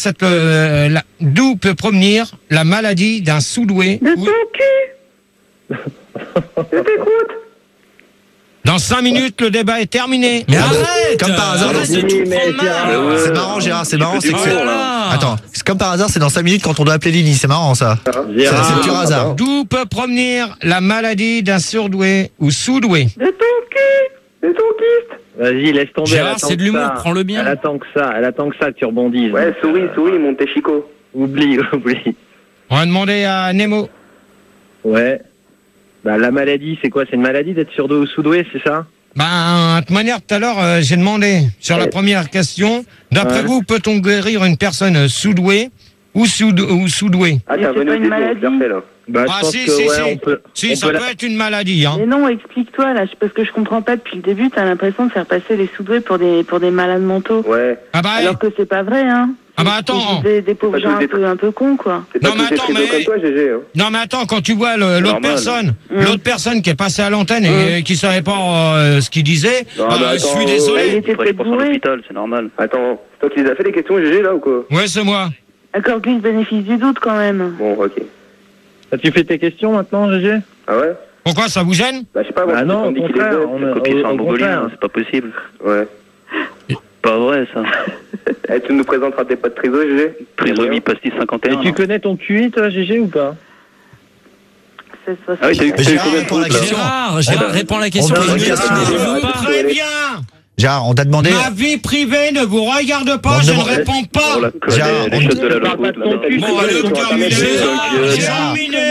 Speaker 1: la maladie d'un sous-doué?
Speaker 6: De ton cul.
Speaker 9: Je t'écoute.
Speaker 1: Dans 5 minutes, le débat est terminé.
Speaker 2: Mais arrête! Comme par hasard,
Speaker 13: c'est
Speaker 2: marrant, Gérard, c'est marrant, c'est que attends, c'est comme par hasard, c'est dans 5 minutes quand on doit appeler Lily, c'est marrant ça. C'est le pur hasard.
Speaker 1: D'où peut provenir la maladie d'un surdoué ou sous-doué?
Speaker 6: De ton cul. De ton kyste.
Speaker 13: Vas-y, laisse tomber.
Speaker 4: Gérard, c'est de l'humour, prends-le bien.
Speaker 13: Elle attend que ça que tu rebondisses.
Speaker 9: Ouais, souris, Monte Chico.
Speaker 13: Oublie.
Speaker 1: On va demander à Nemo.
Speaker 13: Ouais. Bah, la maladie, c'est quoi? C'est une maladie d'être surdoué ou sous-doué, c'est ça?
Speaker 1: De toute manière, tout à l'heure, j'ai demandé sur la première question, d'après vous, peut-on guérir une personne sous-douée ou sous-douée?
Speaker 9: Ah, t'as venu une maladie.
Speaker 13: Bah,
Speaker 1: si, ça peut être une maladie, hein.
Speaker 6: Mais non, explique-toi, là, parce que je comprends pas depuis le début, t'as l'impression de faire passer les sous-doués pour des malades mentaux.
Speaker 9: Ouais.
Speaker 6: Alors que c'est pas vrai, hein.
Speaker 1: Attends.
Speaker 6: Des pauvres gens un peu cons, quoi.
Speaker 1: Non, mais attends, quand tu vois l'autre personne qui est passée à l'antenne et qui savait pas ce qu'il disait, je suis désolé.
Speaker 6: Il était peut-être bourré.
Speaker 12: C'est normal.
Speaker 9: Attends, c'est toi qui les as fait les questions, GG, là, ou quoi?
Speaker 1: Ouais, c'est moi.
Speaker 6: Accorde-lui le bénéfice du doute, quand même.
Speaker 9: Bon, ok.
Speaker 13: Tu fais tes questions maintenant, GG?
Speaker 9: Ah ouais?
Speaker 1: Pourquoi, ça vous gêne?
Speaker 9: Bah, je sais pas, moi,
Speaker 13: non, au contraire,
Speaker 12: copier sur un bourbolien, c'est pas possible.
Speaker 9: Ouais.
Speaker 12: Pas vrai, ça.
Speaker 9: Tu nous présenteras tes potes Triso, GG?
Speaker 12: Trisomie pastis 51.
Speaker 13: Et tu connais ton QI, toi, GG, ou pas?
Speaker 6: C'est ça.
Speaker 12: Ah oui, t'as eu
Speaker 2: Gérard, la question.
Speaker 4: Gérard, réponds à la question.
Speaker 1: Très bien.
Speaker 2: Gérard, on t'a demandé.
Speaker 1: Ma vie privée ne vous regarde pas, je ne réponds pas.
Speaker 12: Gérard,
Speaker 1: Bon, allez, terminé.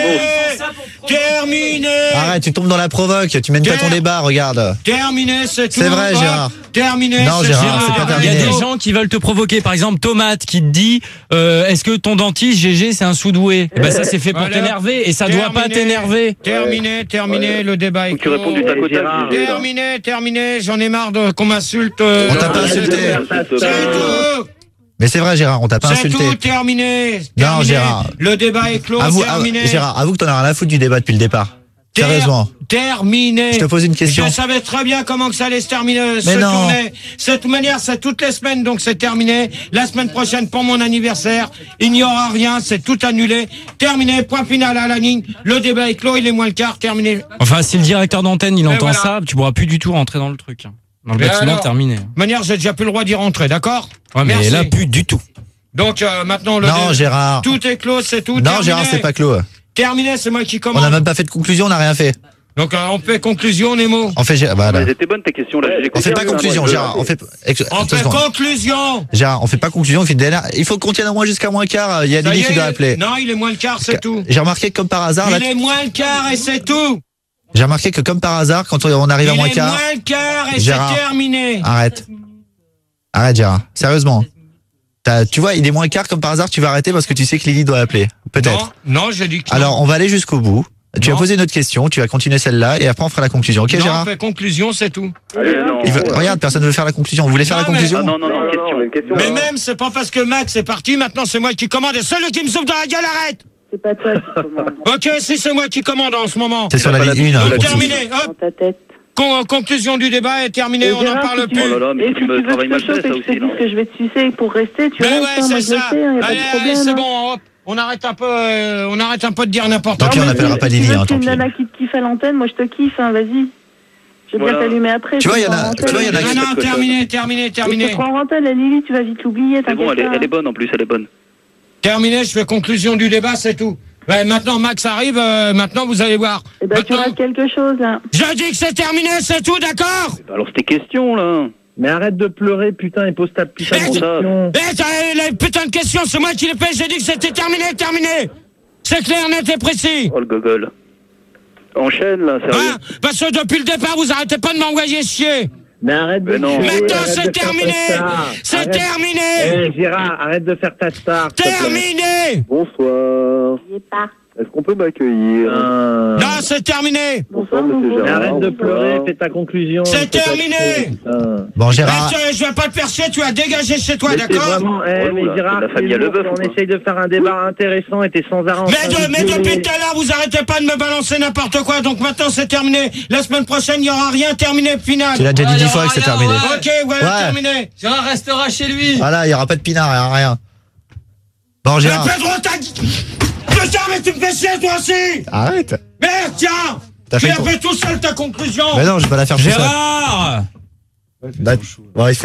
Speaker 1: Terminé.
Speaker 2: Arrête, tu tombes dans la provoque, tu mènes pas ton débat, regarde.
Speaker 1: Terminé, c'est tout.
Speaker 2: C'est vrai, Gérard.
Speaker 1: Terminé.
Speaker 2: Non, Gérard, c'est pas
Speaker 4: Il y
Speaker 2: terminé.
Speaker 4: a des gens qui veulent te provoquer. Par exemple, Tomate qui te dit est-ce que ton dentiste, GG, c'est un sous-doué? Eh ben ça, c'est fait pour t'énerver et ça doit pas t'énerver.
Speaker 1: Terminé, le débat est clos.
Speaker 12: Tu réponds du tac au tac.
Speaker 1: Terminé, j'en ai marre qu'on m'insulte.
Speaker 2: On t'a pas insulté.
Speaker 1: C'est tout.
Speaker 2: Mais c'est vrai, Gérard, on t'a pas insulté.
Speaker 1: C'est tout, terminé.
Speaker 2: Non, Gérard.
Speaker 1: Le débat est clos, terminé.
Speaker 2: Gérard, avoue que t'en as rien à foutre du débat depuis le départ. Sérieusement.
Speaker 1: Terminé.
Speaker 2: Je te pose une question.
Speaker 1: Je savais très bien comment que ça allait se terminer.
Speaker 2: Mais non.
Speaker 1: Tournée. De toute manière, c'est toutes les semaines, donc c'est terminé. La semaine prochaine, pour mon anniversaire, il n'y aura rien, c'est tout annulé. Terminé, point final à la ligne. Le débat est clos, il est moins le quart, terminé.
Speaker 4: Enfin, si le directeur d'antenne, il entend
Speaker 1: voilà.
Speaker 4: ça, tu pourras plus du tout rentrer dans le truc. Dans le
Speaker 1: Mais
Speaker 4: bâtiment,
Speaker 1: alors,
Speaker 4: terminé.
Speaker 1: De manière, j'ai déjà plus le droit d'y rentrer, d'accord?
Speaker 4: Ouais, mais
Speaker 1: Merci.
Speaker 4: là, plus du tout.
Speaker 1: Donc, maintenant,
Speaker 2: Non, Gérard.
Speaker 1: tout est clos, c'est tout.
Speaker 2: Non,
Speaker 1: terminé.
Speaker 2: Gérard, c'est pas clos.
Speaker 1: Terminé, c'est moi qui
Speaker 2: On
Speaker 1: commande.
Speaker 2: n'a même pas fait de conclusion, on n'a rien fait.
Speaker 1: Donc, on fait conclusion, Nemo.
Speaker 2: On fait, voilà.
Speaker 12: C'était bonne ta question là.
Speaker 2: On fait pas conclusion, Gérard. On fait
Speaker 1: Conclusion.
Speaker 2: Gérard, on fait pas conclusion, on fait DNA. Il faut qu'on tienne au moins jusqu'à moins quart. Il y a Lily qui doit appeler.
Speaker 1: Non, il est moins le quart, c'est tout.
Speaker 2: J'ai remarqué que comme par hasard, là,
Speaker 1: Il est moins le quart et c'est tout.
Speaker 2: j'ai remarqué que comme par hasard, quand on arrive à moins
Speaker 1: Il est
Speaker 2: quart.
Speaker 1: moins le quart et
Speaker 2: Gérard,
Speaker 1: c'est terminé.
Speaker 2: Arrête, Gérard. Sérieusement. Tu vois, il est moins quart comme par hasard. Tu vas arrêter parce que tu sais que Lily doit appeler. Peut-être.
Speaker 1: Non, j'ai dit que.
Speaker 2: Alors, on va aller jusqu'au bout. Tu vas poser une autre question, tu vas continuer celle-là et après on fera la conclusion. Ok,
Speaker 1: non,
Speaker 2: Gérard?
Speaker 1: on fait conclusion, c'est tout.
Speaker 2: Regarde, personne ne veut faire la conclusion. Vous voulez faire la conclusion?
Speaker 12: Non, question.
Speaker 1: Mais même, c'est pas parce que Max est parti, maintenant c'est moi qui commande et celui qui me souffle dans la gueule, arrête!
Speaker 6: C'est pas toi qui commande.
Speaker 1: Ok, si c'est moi qui commande en ce moment.
Speaker 2: C'est sur la ligne 1.
Speaker 1: Terminé, hop.
Speaker 6: Dans ta tête.
Speaker 1: Conclusion du débat est terminée,
Speaker 6: Et
Speaker 1: on n'en
Speaker 6: Gérard,
Speaker 1: parle
Speaker 6: si
Speaker 1: plus.
Speaker 6: tu-
Speaker 12: Oh là là, mais
Speaker 6: et
Speaker 12: tu
Speaker 6: si
Speaker 12: me
Speaker 6: tu veux
Speaker 12: travailles
Speaker 6: que
Speaker 12: mal
Speaker 6: je te
Speaker 12: ça
Speaker 6: chauffe et que
Speaker 12: aussi,
Speaker 6: je te
Speaker 12: là.
Speaker 6: dise que je vais te sucer pour rester, tu
Speaker 1: Mais
Speaker 6: restes,
Speaker 1: ouais,
Speaker 6: hein, moi
Speaker 1: c'est
Speaker 6: je le
Speaker 1: ça.
Speaker 6: sais, y a pas
Speaker 1: Allez,
Speaker 6: de problème.
Speaker 1: c'est
Speaker 6: hein.
Speaker 1: bon, hop. On arrête un peu de dire n'importe
Speaker 2: Tant
Speaker 1: quoi.
Speaker 2: pis, on n'appellera pas Lily, hein,
Speaker 6: Si tu
Speaker 2: tant
Speaker 6: veux
Speaker 2: pis.
Speaker 6: une nana qui te kiffe à l'antenne, moi je te kiffe, hein, vas-y. Je vais bien t'allumer après.
Speaker 2: Tu vois,
Speaker 6: je
Speaker 2: il y
Speaker 6: te
Speaker 2: en a-
Speaker 6: prends en
Speaker 2: tu vois, il y en a-
Speaker 6: antenne.
Speaker 1: Non, terminé.
Speaker 6: Je te prends en antenne, la Lily, tu vas vite l'oublier,
Speaker 12: C'est
Speaker 6: t'inquiète
Speaker 12: bon,
Speaker 6: pas.
Speaker 12: elle est bonne en plus, elle est bonne.
Speaker 1: Terminé, je fais conclusion du débat, c'est tout. Ouais, maintenant Max arrive, maintenant vous allez voir.
Speaker 6: Eh ben, tu rates quelque chose, là.
Speaker 1: Je dis que c'est terminé, c'est tout, d'accord?
Speaker 12: Alors c'était question là.
Speaker 13: Mais arrête de pleurer, putain, et pose ta putain de question.
Speaker 1: Eh, t'as la putain de question, c'est moi qui l'ai fait, j'ai dit que c'était terminé. C'est clair, net et précis.
Speaker 12: Oh le gogol. Enchaîne là, sérieux.
Speaker 1: Hein? Parce que depuis le départ, vous arrêtez pas de m'envoyer chier.
Speaker 13: Mais arrête de
Speaker 12: non.
Speaker 13: chier,
Speaker 1: Maintenant,
Speaker 13: arrête
Speaker 1: c'est
Speaker 13: de faire
Speaker 1: terminé.
Speaker 13: ta star.
Speaker 1: C'est
Speaker 13: Arrête.
Speaker 1: terminé.
Speaker 13: Eh, Gérard, arrête de faire ta star. s'il te plaît.
Speaker 1: Terminé.
Speaker 8: Bonsoir.
Speaker 6: J'y ai pas.
Speaker 8: Est-ce qu'on peut m'accueillir?
Speaker 1: Non, c'est terminé.
Speaker 8: Bonsoir, monsieur
Speaker 13: Mais
Speaker 8: Gérard.
Speaker 13: arrête de
Speaker 8: Bonsoir.
Speaker 13: pleurer, fais ta conclusion.
Speaker 1: C'est
Speaker 13: fais ta
Speaker 1: terminé.
Speaker 13: chose, putain.
Speaker 2: Bon, Gérard.
Speaker 1: Je vais pas te faire chier, tu vas dégager chez toi,
Speaker 13: Mais c'est
Speaker 1: d'accord?
Speaker 13: vraiment, mais
Speaker 12: Oula,
Speaker 13: Gérard,
Speaker 12: c'est la famille à
Speaker 13: c'est
Speaker 12: Leboeuf,
Speaker 13: lourd,
Speaker 12: ou
Speaker 13: on
Speaker 12: quoi
Speaker 13: essaye de faire un débat intéressant et t'es sans arrêt. en train de
Speaker 1: Mais
Speaker 13: gueuler.
Speaker 1: depuis tout à l'heure, vous arrêtez pas de me balancer n'importe quoi, donc maintenant c'est terminé. La semaine prochaine, il n'y aura rien, terminé, final.
Speaker 2: Tu l'as déjà dit 10 fois que c'est terminé.
Speaker 1: Ok, voilà,
Speaker 2: Ouais.
Speaker 1: terminé.
Speaker 7: Gérard restera chez lui.
Speaker 2: Voilà, il n'y aura pas de pinard, rien. Bon, Gérard.
Speaker 1: Mais Pedro, putain, mais tu me fais chier, toi aussi.
Speaker 2: Arrête.
Speaker 1: Merde, tiens.
Speaker 2: T'as
Speaker 1: Tu
Speaker 2: fait
Speaker 1: as
Speaker 2: ton-
Speaker 1: fait tout seul ta conclusion.
Speaker 2: Mais non, je vais pas la faire tout seul.
Speaker 4: Gérard!
Speaker 2: Bon, il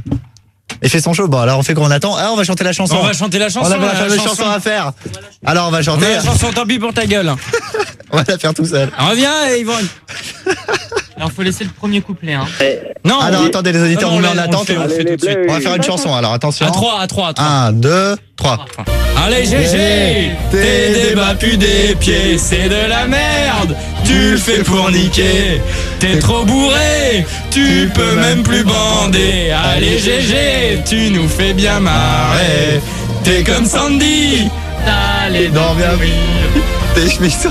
Speaker 2: fait son show. Bon, alors on fait qu'on attend. Ah, on va chanter la chanson.
Speaker 4: On va chanter la chanson.
Speaker 2: On a la
Speaker 4: la
Speaker 2: fameuse chanson à faire. Alors on va
Speaker 4: On
Speaker 2: chanter.
Speaker 4: a la chanson, tant pis pour ta gueule.
Speaker 2: On va la faire tout seul.
Speaker 4: Reviens, Yvonne.
Speaker 7: Alors faut laisser le premier couplet. Hein.
Speaker 4: Non,
Speaker 2: Alors
Speaker 4: on-
Speaker 2: attendez, les auditeurs,
Speaker 4: non,
Speaker 2: on
Speaker 4: on
Speaker 2: met en
Speaker 4: le
Speaker 2: attente.
Speaker 4: fait, on le fait tout de suite.
Speaker 2: On va faire une chanson. Alors attention.
Speaker 4: À 3.
Speaker 2: 1, 2, 3.
Speaker 4: Allez GG, tes débats puent des pieds, c'est de la merde, tu le fais pour niquer, t'es trop bourré, tu peux même plus bander, allez GG, tu nous fais bien marrer, t'es comme Sandy, t'as les dents bien
Speaker 2: T'es chemise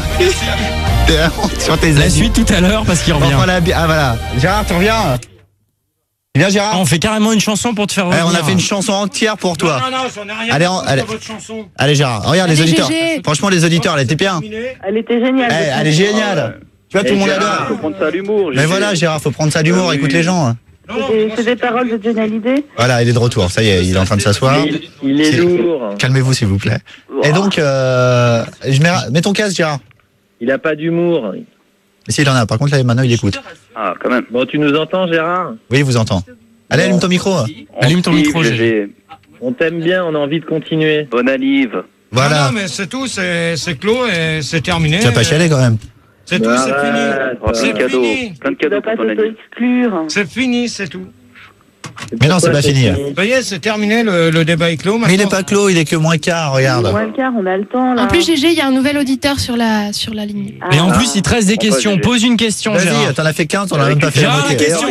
Speaker 2: sur tes
Speaker 4: La
Speaker 2: amis.
Speaker 4: suite tout à l'heure parce qu'il revient.
Speaker 2: Enfin, ah voilà. Gérard, tu reviens. Viens Gérard.
Speaker 4: On fait carrément une chanson pour te faire
Speaker 2: Eh,
Speaker 4: revenir.
Speaker 2: on a fait une chanson entière pour toi.
Speaker 1: Non, j'en ai rien
Speaker 2: Allez,
Speaker 1: à foutre
Speaker 2: allez.
Speaker 1: de votre chanson.
Speaker 2: Allez Gérard, regarde les
Speaker 5: Allez,
Speaker 2: auditeurs.
Speaker 5: GG.
Speaker 2: Franchement les auditeurs, elle était bien.
Speaker 6: Elle était géniale.
Speaker 2: Eh, elle est géniale. Tu vois, tout le monde adore.
Speaker 12: Faut prendre ça à l'humour.
Speaker 2: Mais voilà Gérard, faut prendre ça d'humour,
Speaker 12: Oui.
Speaker 2: écoute les gens.
Speaker 6: C'est des paroles de Johnny Hallyday.
Speaker 2: Voilà, il est de retour, ça y est, il est en train de s'asseoir.
Speaker 13: Il est lourd.
Speaker 2: Calmez-vous s'il vous plaît. Et donc, mets ton casque Gérard.
Speaker 13: Il a pas d'humour.
Speaker 2: Mais s'il en a, par contre là maintenant il écoute.
Speaker 12: Ah, quand même.
Speaker 13: Bon, tu nous entends, Gérard?
Speaker 2: Oui, il vous entend. Allez, allume ton micro.
Speaker 4: Allume ton micro,
Speaker 12: Gégé.
Speaker 4: GG.
Speaker 13: On t'aime bien, on a envie de continuer.
Speaker 12: Bonne anniv.
Speaker 2: Voilà.
Speaker 1: Non, mais c'est tout, c'est clos et c'est terminé.
Speaker 2: Tu vas pas chialer quand même.
Speaker 1: C'est tout, c'est fini.
Speaker 12: Oh, plein de
Speaker 1: C'est
Speaker 12: cadeaux.
Speaker 1: fini.
Speaker 12: Plein de
Speaker 6: Tu
Speaker 12: cadeaux
Speaker 6: dois pas
Speaker 12: pour ton anniv.
Speaker 6: t'auto-exclure.
Speaker 1: C'est fini, c'est tout.
Speaker 2: Mais non, c'est pas fini.
Speaker 1: Ça y est, c'est terminé, le débat est clos.
Speaker 2: Mais il est pas clos, il est que moins quart, regarde.
Speaker 6: Moins le quart, on a le temps, là.
Speaker 5: En plus, GG, il y a un nouvel auditeur sur la ligne.
Speaker 7: Et en plus, il te reste des questions. Pose une question, Gérard.
Speaker 2: Vas-y, t'en as fait 15, on a même pas fait
Speaker 7: Gérard, la
Speaker 2: moitié.
Speaker 7: question,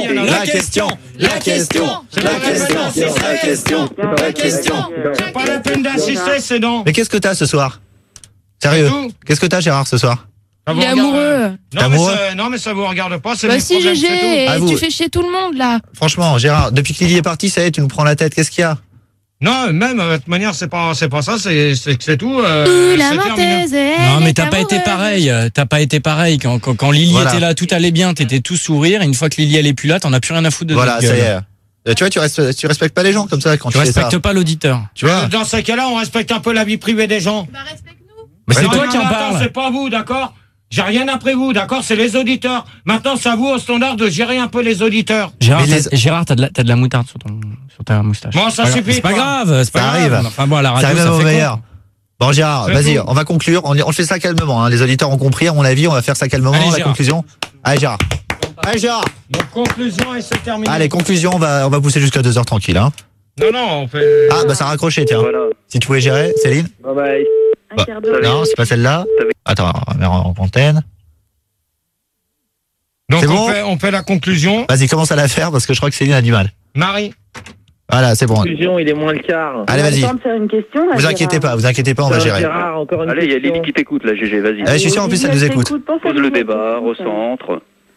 Speaker 1: C'est pas la peine d'insister, c'est non.
Speaker 2: Mais qu'est-ce que t'as ce soir? Sérieux? Qu'est-ce que t'as, Gérard, ce soir?
Speaker 5: Il est amoureux.
Speaker 1: Non, mais ça vous regarde pas, c'est
Speaker 5: Bah
Speaker 1: mes
Speaker 5: si,
Speaker 1: problèmes,
Speaker 5: GG,
Speaker 1: c'est tout.
Speaker 5: tu fais chier tout le monde, là.
Speaker 2: Franchement, Gérard, depuis que Lily est partie, ça y est, tu nous prends la tête, qu'est-ce qu'il y a?
Speaker 1: Non, même, de toute manière, c'est pas ça, c'est tout.
Speaker 5: La
Speaker 1: c'est
Speaker 5: menteuse,
Speaker 1: terminé.
Speaker 7: Non, mais t'as pas été pareil. T'as pas été pareil. Quand Lily
Speaker 2: Voilà.
Speaker 7: était là, tout allait bien, t'étais tout sourire. Une fois que Lily elle est plus là, t'en as plus rien à foutre de
Speaker 2: Voilà,
Speaker 7: notre
Speaker 2: ça y
Speaker 7: gueule.
Speaker 2: est. Tu vois, tu respectes pas les gens comme ça quand tu fais ça.
Speaker 7: Tu respectes pas l'auditeur.
Speaker 2: Tu vois?
Speaker 1: Dans ces cas-là, on respecte un peu la vie privée des gens.
Speaker 7: Mais c'est
Speaker 1: Non,
Speaker 7: toi
Speaker 1: non,
Speaker 7: qui en
Speaker 1: attends,
Speaker 7: parles.
Speaker 1: c'est pas vous, d'accord? J'ai rien après vous, d'accord? C'est les auditeurs. Maintenant, c'est à vous, au standard, de gérer un peu les auditeurs.
Speaker 7: Gérard, t'as de la moutarde sur ta moustache.
Speaker 1: Bon, ça suffit.
Speaker 7: C'est pas
Speaker 1: quoi.
Speaker 7: grave, c'est pas
Speaker 2: Ça
Speaker 7: grave.
Speaker 2: arrive.
Speaker 7: Enfin bon, à la radio,
Speaker 2: Ça arrive
Speaker 7: ça
Speaker 2: au
Speaker 7: fait
Speaker 2: meilleur.
Speaker 7: con.
Speaker 2: Bon, Gérard,
Speaker 1: C'est
Speaker 2: vas-y,
Speaker 1: tout.
Speaker 2: on va conclure. On fait ça calmement, hein. Les auditeurs ont compris, à mon avis, on va faire ça calmement.
Speaker 7: Allez,
Speaker 2: La
Speaker 7: Gérard.
Speaker 2: conclusion. Allez, Gérard. Allez, Gérard.
Speaker 1: Donc, conclusion, et c'est terminé.
Speaker 2: Allez, conclusion, on va pousser jusqu'à 2h tranquille, hein.
Speaker 1: Non, on fait.
Speaker 2: Ah, bah, ça a raccroché, tiens.
Speaker 12: Voilà.
Speaker 2: Si tu pouvais gérer, Céline?
Speaker 13: Bye bye.
Speaker 2: Bah, non, c'est pas celle-là. Attends, on va mettre en antenne.
Speaker 1: Donc,
Speaker 2: C'est bon
Speaker 1: on fait la conclusion.
Speaker 2: Vas-y, commence à la faire parce que je crois que Céline a du mal.
Speaker 1: Marie.
Speaker 2: Voilà, c'est bon.
Speaker 13: Conclusion, il est moins le quart.
Speaker 2: Allez, vas-y.
Speaker 6: On a le temps de faire une question, là,
Speaker 2: Vous inquiétez
Speaker 6: Gérard.
Speaker 2: pas, on va gérer.
Speaker 13: Gérard, encore une
Speaker 12: Allez, il y a
Speaker 13: question.
Speaker 12: Lily qui t'écoute là, GG, vas-y.
Speaker 2: Je suis sûr, en plus, elle nous écoute.
Speaker 12: Pose le débat, recentre.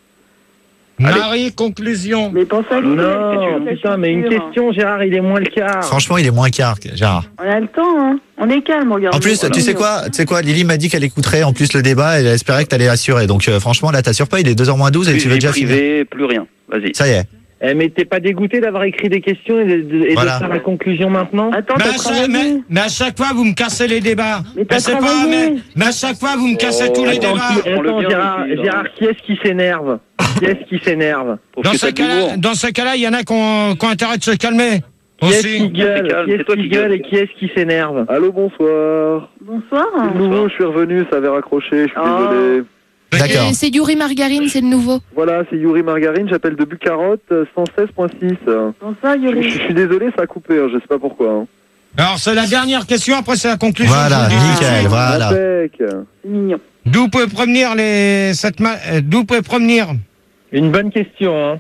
Speaker 12: Allez.
Speaker 1: Marie, conclusion.
Speaker 6: Mais pense à
Speaker 13: Non, putain, mais une question, Gérard, il est moins le quart.
Speaker 2: Franchement, il est moins quart, Gérard.
Speaker 6: On a le temps, hein. On est calme, regarde.
Speaker 2: En plus, tu sais quoi, Lily m'a dit qu'elle écouterait en plus le débat et elle espérait que t'allais assurer. Donc, franchement, là, t'assures pas, il est 2h moins 12 et
Speaker 12: Plus
Speaker 2: tu veux
Speaker 12: vie
Speaker 2: déjà finir.
Speaker 12: privée, plus rien. Vas-y.
Speaker 2: Ça y est.
Speaker 13: Mais t'es pas dégoûté d'avoir écrit des questions et de
Speaker 2: Voilà.
Speaker 13: faire la conclusion maintenant?
Speaker 6: Attends,
Speaker 1: Mais à chaque fois, vous me cassez les débats.
Speaker 6: t'as
Speaker 1: c'est pas,
Speaker 6: travaillé.
Speaker 1: mais à chaque fois, vous me cassez tous les
Speaker 13: Attends,
Speaker 1: débats.
Speaker 13: Gérard, qui est-ce qui s'énerve? Qui est-ce qui s'énerve?
Speaker 1: Dans ce cas-là, il y en a qui ont intérêt de se calmer.
Speaker 13: Qui est-ce
Speaker 1: Aussi.
Speaker 13: qui gueule? Qui est-ce qui gueule et qui est-ce qui s'énerve?
Speaker 8: Allô, bonsoir.
Speaker 6: Bonsoir.
Speaker 8: De nouveau, je suis revenu, ça avait raccroché, je suis
Speaker 6: Oh.
Speaker 8: désolé.
Speaker 2: D'accord.
Speaker 5: Et c'est Yuri Margarine, c'est le nouveau.
Speaker 8: Voilà, c'est Yuri Margarine, j'appelle de Bucarotte, 116.6.
Speaker 6: Bonsoir, Yuri.
Speaker 8: Je suis désolé, ça a coupé, hein, je sais pas pourquoi. Hein.
Speaker 1: Alors, c'est la dernière question, après c'est la conclusion.
Speaker 2: Voilà,
Speaker 1: Je vous dis tout de
Speaker 2: nickel,
Speaker 1: suite.
Speaker 2: voilà.
Speaker 8: Impec.
Speaker 6: C'est mignon.
Speaker 1: D'où peut provenir d'où peut provenir?
Speaker 13: Une bonne question,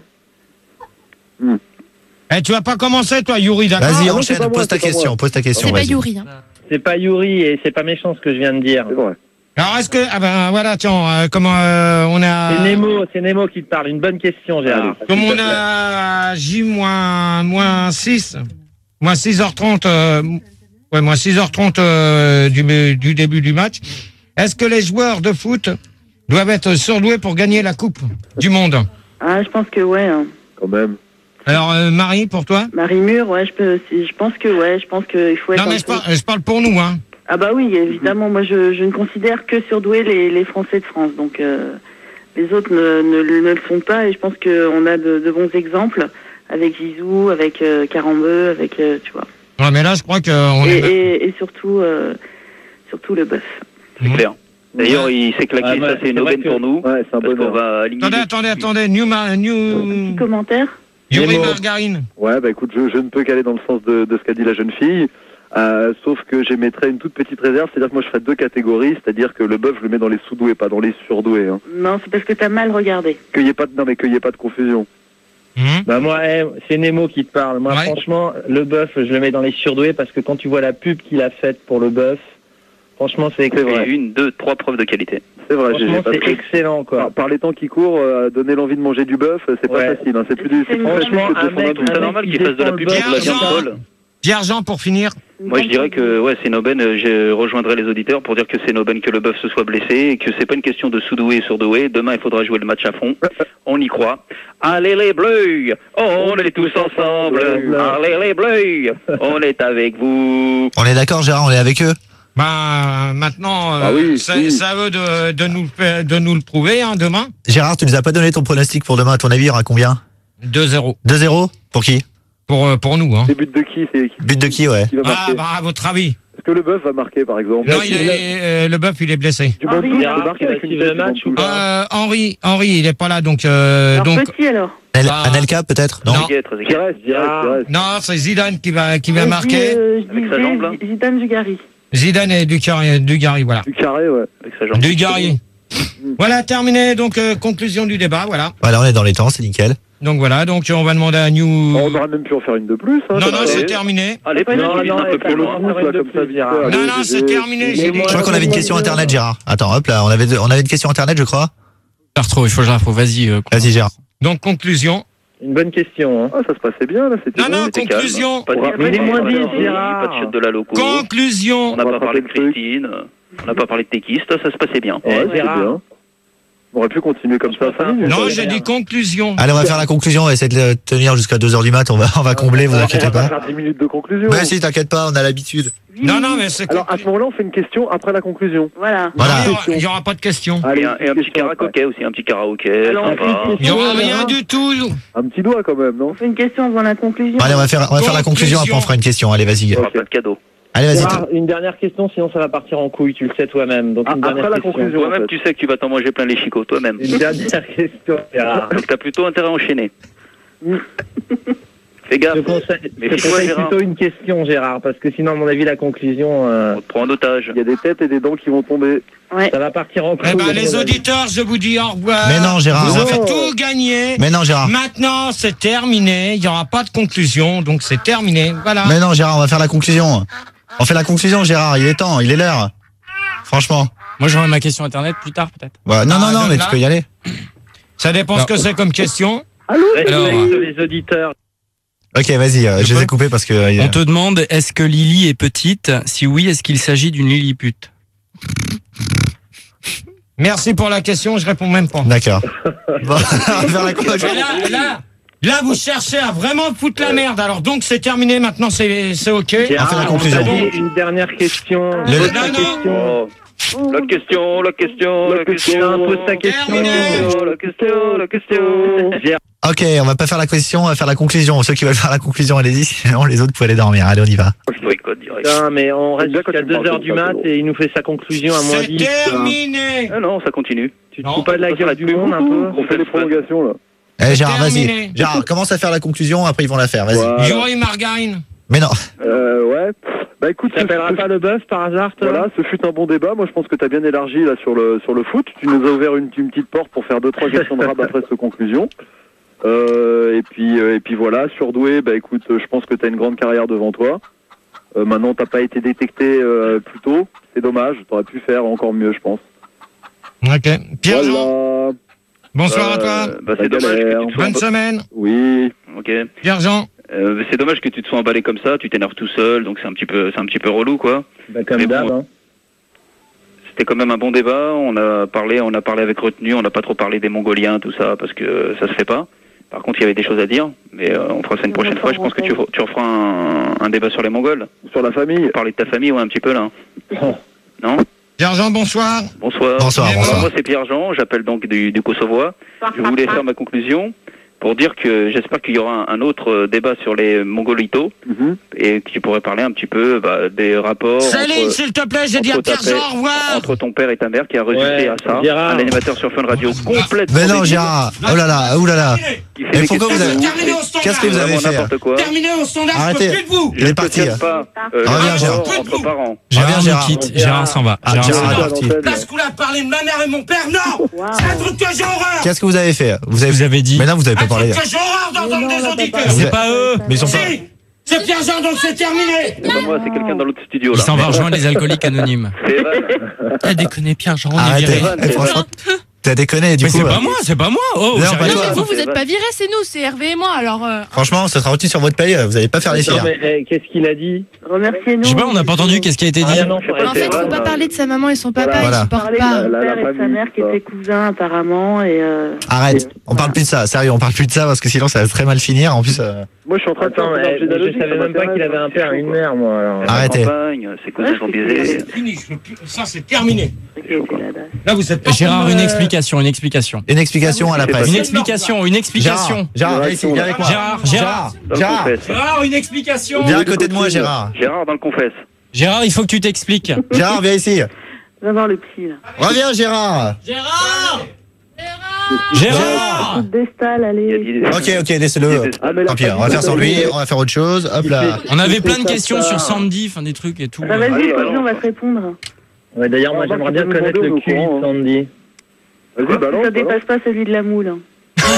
Speaker 13: hein.
Speaker 1: Eh, tu vas pas commencer, toi, Yuri, d'accord?
Speaker 2: Vas-y,
Speaker 8: non,
Speaker 2: enchaîne,
Speaker 8: c'est pas moi,
Speaker 2: pose ta
Speaker 8: c'est pas
Speaker 2: question,
Speaker 8: moi.
Speaker 2: pose ta question,
Speaker 5: C'est pas
Speaker 2: vas-y.
Speaker 5: Yuri. Hein.
Speaker 13: C'est pas Yuri et c'est pas méchant ce que je viens de dire.
Speaker 8: C'est vrai.
Speaker 1: Alors, est-ce que... Ah ben, voilà, tiens, comment on a...
Speaker 13: C'est Nemo qui te parle. Une bonne question, Gérard.
Speaker 1: Comme on a moins 6, moins 6h30, moins 6h30 du début du match, est-ce que les joueurs de foot doivent être surdoués pour gagner la Coupe du Monde?
Speaker 6: Ah, je pense que ouais. Hein.
Speaker 8: Quand même.
Speaker 1: Alors, Marie, pour toi?
Speaker 6: Marie Mur, ouais, je pense que il faut être.
Speaker 1: Non, mais je parle pour nous, hein.
Speaker 6: Ah bah oui, évidemment, moi je ne considère que surdoués les Français de France, donc les autres ne le font pas, et je pense qu'on a de bons exemples avec Zizou, avec Carambeu, avec tu vois.
Speaker 1: Ouais, mais là, je crois que
Speaker 6: et surtout le bœuf.
Speaker 12: C'est clair. D'ailleurs, il s'est claqué, ça c'est une aubaine pour nous.
Speaker 8: Ouais, c'est un
Speaker 12: parce qu'on
Speaker 8: bonheur.
Speaker 12: va aligner.
Speaker 1: Attendez,
Speaker 6: Petit commentaire.
Speaker 1: Yuri Margarine.
Speaker 8: Ouais, bah écoute, je ne peux qu'aller dans le sens de ce qu'a dit la jeune fille. Sauf que j'émettrais une toute petite réserve, c'est-à-dire que moi je ferais deux catégories, c'est-à-dire que le bœuf je le mets dans les sous-doués, pas dans les surdoués. Hein.
Speaker 6: Non, c'est parce que t'as mal regardé.
Speaker 8: Qu'il y ait pas de confusion.
Speaker 13: Bah moi, c'est Nemo qui te parle. Moi, franchement, le bœuf, je le mets dans les surdoués parce que quand tu vois la pub qu'il a faite pour le bœuf, franchement, c'est excellent.
Speaker 12: Et 1, 2, 3 preuves de qualité.
Speaker 8: C'est vrai,
Speaker 13: franchement, c'est excellent, quoi.
Speaker 8: Par les temps qui courent, donner l'envie de manger du bœuf, c'est pas facile. Hein. C'est plus facile
Speaker 13: franchement,
Speaker 8: que de défendre un produit.
Speaker 12: C'est normal qu'il fasse de la pub pour de la viande folle.
Speaker 1: Pierre-Jean, pour finir.
Speaker 12: Moi, je dirais que c'est une aubaine. Je rejoindrai les auditeurs pour dire que c'est une aubaine que le bœuf se soit blessé et que c'est pas une question de sous-doué et surdoué. Demain, il faudra jouer le match à fond. On y croit. Allez les Bleus, on est tous ensemble. Allez les Bleus, on est avec vous.
Speaker 2: On est d'accord, Gérard, on est avec eux?
Speaker 1: Bah, maintenant,
Speaker 8: oui.
Speaker 1: c'est à eux de nous le prouver, hein, demain.
Speaker 2: Gérard, tu nous as pas donné ton pronostic pour demain. À ton avis, il y aura combien?
Speaker 1: 2-0.
Speaker 2: 2-0? Pour qui?
Speaker 1: Pour nous, hein.
Speaker 8: C'est but de qui?
Speaker 2: But de qui, ouais?
Speaker 8: Qui va marquer?
Speaker 1: Bah, à votre avis.
Speaker 8: Est-ce que le bœuf va marquer, par exemple?
Speaker 1: Non, le bœuf, il est blessé.
Speaker 8: Du bon tout, il peut marquer avec une tête, du bon tout.
Speaker 1: Henri, il est pas là, donc.
Speaker 6: Alors, petit alors.
Speaker 2: Anelka peut-être? Non.
Speaker 1: Non, c'est Zidane qui va marquer.
Speaker 6: Avec sa jambe, là. Zidane Dugarry.
Speaker 1: Zidane et Dugarry, voilà.
Speaker 8: Dugarry, ouais. Avec sa jambe.
Speaker 1: Dugarry. Voilà, terminé. Donc, conclusion du débat, voilà.
Speaker 2: Voilà, on est dans les temps, c'est nickel.
Speaker 1: Donc voilà, donc on va demander à New.
Speaker 8: On aurait même pu en faire une de plus. Hein,
Speaker 1: non, c'est terminé.
Speaker 12: Allez, non,
Speaker 8: un peu plus loin.
Speaker 1: Non, c'est terminé.
Speaker 2: Je crois qu'on avait une question internet, Gérard. Attends, hop là, on avait une question internet, je crois.
Speaker 4: Il faut que je la retrouve. Vas-y.
Speaker 2: Vas-y, Gérard.
Speaker 1: Donc, conclusion.
Speaker 13: Une bonne question. Hein.
Speaker 8: Ah, ça se passait bien, là. C'était
Speaker 1: non, conclusion.
Speaker 13: Mais il est moins 10, Gérard.
Speaker 12: Pas de chute de la loco.
Speaker 1: Conclusion.
Speaker 12: On n'a pas parlé de Christine. On n'a pas parlé de Téquiste. Ça se passait bien.
Speaker 8: Ouais, Gérard. On aurait pu continuer comme ça 5 minutes.
Speaker 1: Non, j'ai dit conclusion.
Speaker 2: Allez, on va faire la conclusion, on va essayer de tenir jusqu'à 2h du mat, on va combler, vous inquiétez pas.
Speaker 8: On va faire 10 minutes de conclusion.
Speaker 2: Mais si, t'inquiète pas, on a l'habitude.
Speaker 1: Non, mais c'est.
Speaker 8: Alors, à ce moment-là, on fait une question après la conclusion.
Speaker 6: Voilà.
Speaker 1: Il n'y aura pas de question.
Speaker 12: Allez, et un petit karaoké aussi, un petit karaoké.
Speaker 1: Il n'y aura rien du tout.
Speaker 8: Un petit doigt quand même, non?
Speaker 6: On fait une question avant la conclusion.
Speaker 2: Allez, on va faire la conclusion, après on fera une question. Allez, vas-y.
Speaker 12: Il n'y aura pas de cadeau.
Speaker 2: Allez, vas-y.
Speaker 13: Une dernière question, sinon ça va partir en couille, tu le sais toi-même. Donc une dernière question.
Speaker 12: Toi-même, tu sais que tu vas t'en manger plein les chicots, toi-même.
Speaker 13: Une dernière question, Gérard.
Speaker 12: Donc t'as plutôt intérêt à enchaîner. Fais gaffe.
Speaker 13: Je conseille plutôt une question, Gérard, parce que sinon, à mon avis, la conclusion...
Speaker 12: On te prend en otage.
Speaker 8: Il y a des têtes et des dents qui vont tomber.
Speaker 6: Ouais.
Speaker 13: Ça va partir en couille.
Speaker 1: Eh ben, les auditeurs, je vous dis au revoir.
Speaker 2: Mais non, Gérard.
Speaker 1: Vous avez tout gagné.
Speaker 2: Mais non, Gérard.
Speaker 1: Maintenant, c'est terminé. Il n'y aura pas de conclusion, donc c'est terminé. Voilà.
Speaker 2: Mais non, Gérard, on va faire la conclusion. On fait la conclusion, Gérard, il est temps, il est l'heure. Franchement.
Speaker 4: Moi, j'aurai ma question internet plus tard, peut-être.
Speaker 2: Ouais, non, mais tu peux y aller.
Speaker 1: Ça dépend ce que c'est comme question.
Speaker 13: Allô, les auditeurs.
Speaker 2: Ok, vas-y, je les ai coupés parce que...
Speaker 4: On te demande, est-ce que Lily est petite? Si oui, est-ce qu'il s'agit d'une Lilliput?
Speaker 1: Merci pour la question, je réponds même pas.
Speaker 2: D'accord. Bon, on va faire la conclusion.
Speaker 1: Là, vous cherchez à vraiment foutre la merde. Alors donc, c'est terminé. Maintenant, c'est OK.
Speaker 2: On fait la conclusion.
Speaker 13: Une dernière question.
Speaker 12: La question.
Speaker 13: Pose ta question.
Speaker 12: La question.
Speaker 2: Ok, on va pas faire la question, on va faire la conclusion. Ceux qui veulent faire la conclusion, allez-y. Sinon, les autres, vous pouvez aller dormir. Allez, on y va.
Speaker 13: Putain, mais on reste jusqu'à 2h du mat et il nous fait sa conclusion à moins 10.
Speaker 1: C'est terminé.
Speaker 12: Ah non, ça continue.
Speaker 13: Tu te fous pas de la gueule du monde un peu?
Speaker 8: On fait les prolongations, là.
Speaker 2: Allez, Gérard, vas-y. Gérard, commence à faire la conclusion, après ils vont la faire. Vas-y.
Speaker 8: Voilà.
Speaker 1: Yuri Margarine.
Speaker 2: Mais non.
Speaker 8: Ouais. Bah écoute,
Speaker 13: tu t'appelleras pas le bœuf par hasard, toi?
Speaker 8: Voilà, ce fut un bon débat. Moi, je pense que tu as bien élargi là sur le foot. Tu nous as ouvert une petite porte pour faire 2-3 questions de rab après cette conclusion. Et puis voilà, surdoué. Bah écoute, je pense que tu as une grande carrière devant toi. Maintenant, t'as pas été détecté plus tôt. C'est dommage. T'aurais pu faire encore mieux, je pense.
Speaker 1: Ok. Pierre-Jean.
Speaker 8: Voilà.
Speaker 1: Bonsoir à toi.
Speaker 12: C'est dommage que tu te sois
Speaker 1: Bonne semaine.
Speaker 8: Oui.
Speaker 12: Ok.
Speaker 1: Pierre-Jean.
Speaker 12: C'est dommage que tu te sois emballé comme ça, tu t'énerves tout seul, donc c'est un petit peu relou, quoi.
Speaker 13: Bah, comme d'hab, hein.
Speaker 12: C'était quand même un bon débat, on a parlé avec retenue, on n'a pas trop parlé des Mongoliens, tout ça, parce que ça se fait pas. Par contre, il y avait des choses à dire, mais on fera ça une prochaine fois. Je pense que tu referas un débat sur les Mongols.
Speaker 8: Sur la famille.
Speaker 12: Parler de ta famille, ouais, un petit peu, là. Non?
Speaker 1: Pierre-Jean, bonsoir.
Speaker 12: Bonsoir.
Speaker 2: Bonsoir.
Speaker 12: Moi, c'est Pierre-Jean, j'appelle donc du Kosovo. Je voulais faire ma conclusion pour dire que j'espère qu'il y aura un autre débat sur les Mongolitos et que tu pourrais parler un petit peu des rapports.
Speaker 1: Céline, s'il te plaît, j'ai dit à Pierre-Jean, au revoir.
Speaker 12: Entre ton père et ta mère qui a résulté à ça.
Speaker 13: Gérard.
Speaker 12: Un animateur sur Fun Radio complètement.
Speaker 2: Mais non, Gérard. Oh là là. Mais pourquoi vous avez... Qu'est-ce que vous avez fait?
Speaker 1: Terminé au standard,
Speaker 2: arrêtez.
Speaker 1: je peux plus de vous.
Speaker 2: Il est parti.
Speaker 12: Reviens,
Speaker 2: Gérard.
Speaker 12: Entre parents.
Speaker 2: Reviens, Gérard.
Speaker 4: Gérard s'en va.
Speaker 2: Gérard est parti.
Speaker 1: Parce qu'on a parlé de ma mère et mon père, non. C'est un truc que j'ai horreur.
Speaker 2: Qu'est-ce que vous avez fait?
Speaker 4: Vous avez dit.
Speaker 2: Mais non, vous avez pas parlé.
Speaker 1: Un truc que j'ai horreur d'entendre des auditeurs.
Speaker 4: C'est pas eux.
Speaker 2: Mais ils sont pas...
Speaker 1: C'est Pierre-Jean, donc c'est terminé.
Speaker 12: Moi, c'est quelqu'un dans l'autre studio,
Speaker 4: Il
Speaker 12: là.
Speaker 4: s'en va rejoindre les alcooliques anonymes.
Speaker 12: C'est vrai.
Speaker 7: T'as déconné, Pierre-Jean, on est
Speaker 2: Arrêtez.
Speaker 7: viré.
Speaker 2: Franchement, t'as déconné, du
Speaker 4: Mais
Speaker 2: coup.
Speaker 4: c'est pas moi. Oh,
Speaker 2: Non,
Speaker 4: j'ai
Speaker 2: pas
Speaker 4: rien
Speaker 2: toi.
Speaker 4: fait.
Speaker 5: Vous êtes pas virés, c'est nous, c'est Hervé et moi, alors...
Speaker 2: Franchement, ça sera reçu sur votre paye, vous allez pas faire les fiers.
Speaker 13: Non, mais qu'est-ce qu'il a dit?
Speaker 6: Remerciez-nous.
Speaker 4: Je sais pas, on n'a pas entendu qu'est-ce qui a été dit.
Speaker 6: Non,
Speaker 5: En fait, faut pas parler de sa maman et son papa,
Speaker 2: Voilà.
Speaker 5: ils supportent
Speaker 6: Parler
Speaker 5: pas.
Speaker 6: de son père et de sa mère qui étaient cousins apparemment et
Speaker 2: Arrête, on parle plus de ça, sérieux, on parle plus de ça parce que sinon ça va très mal finir. En plus,
Speaker 8: Moi, je suis en train de faire
Speaker 13: Attends, je savais même pas qu'il avait un père et une mère, moi. Alors.
Speaker 2: arrêtez.
Speaker 12: Ses cousins sont biaisés.
Speaker 1: C'est fini, ça c'est terminé. Là, vous êtes pas
Speaker 4: Gérard,
Speaker 1: comme,
Speaker 4: une explication.
Speaker 2: Une explication à la presse.
Speaker 4: Une explication.
Speaker 2: Gérard, viens ici, viens avec moi.
Speaker 4: Gérard,
Speaker 1: Gérard, une explication.
Speaker 2: Viens à côté de moi, Gérard.
Speaker 12: Gérard dans le confesse.
Speaker 4: Gérard, il faut que tu t'expliques.
Speaker 2: Gérard, viens ici.
Speaker 6: va voir le petit là.
Speaker 2: Reviens, Gérard.
Speaker 1: Gérard.
Speaker 4: Gérard.
Speaker 6: Destal, allez.
Speaker 2: Ok, laissez-le. Tant pis, on va faire sans lui, on va faire autre chose. Hop là.
Speaker 4: On avait plein de questions sur Sandy, enfin des trucs et tout.
Speaker 6: Ah, vas-y, on va te répondre.
Speaker 13: Ouais, d'ailleurs, moi, j'aimerais bien connaître le QI de Sandy.
Speaker 8: Vas-y, balance.
Speaker 6: Ça dépasse pas celui de la moule. Hein.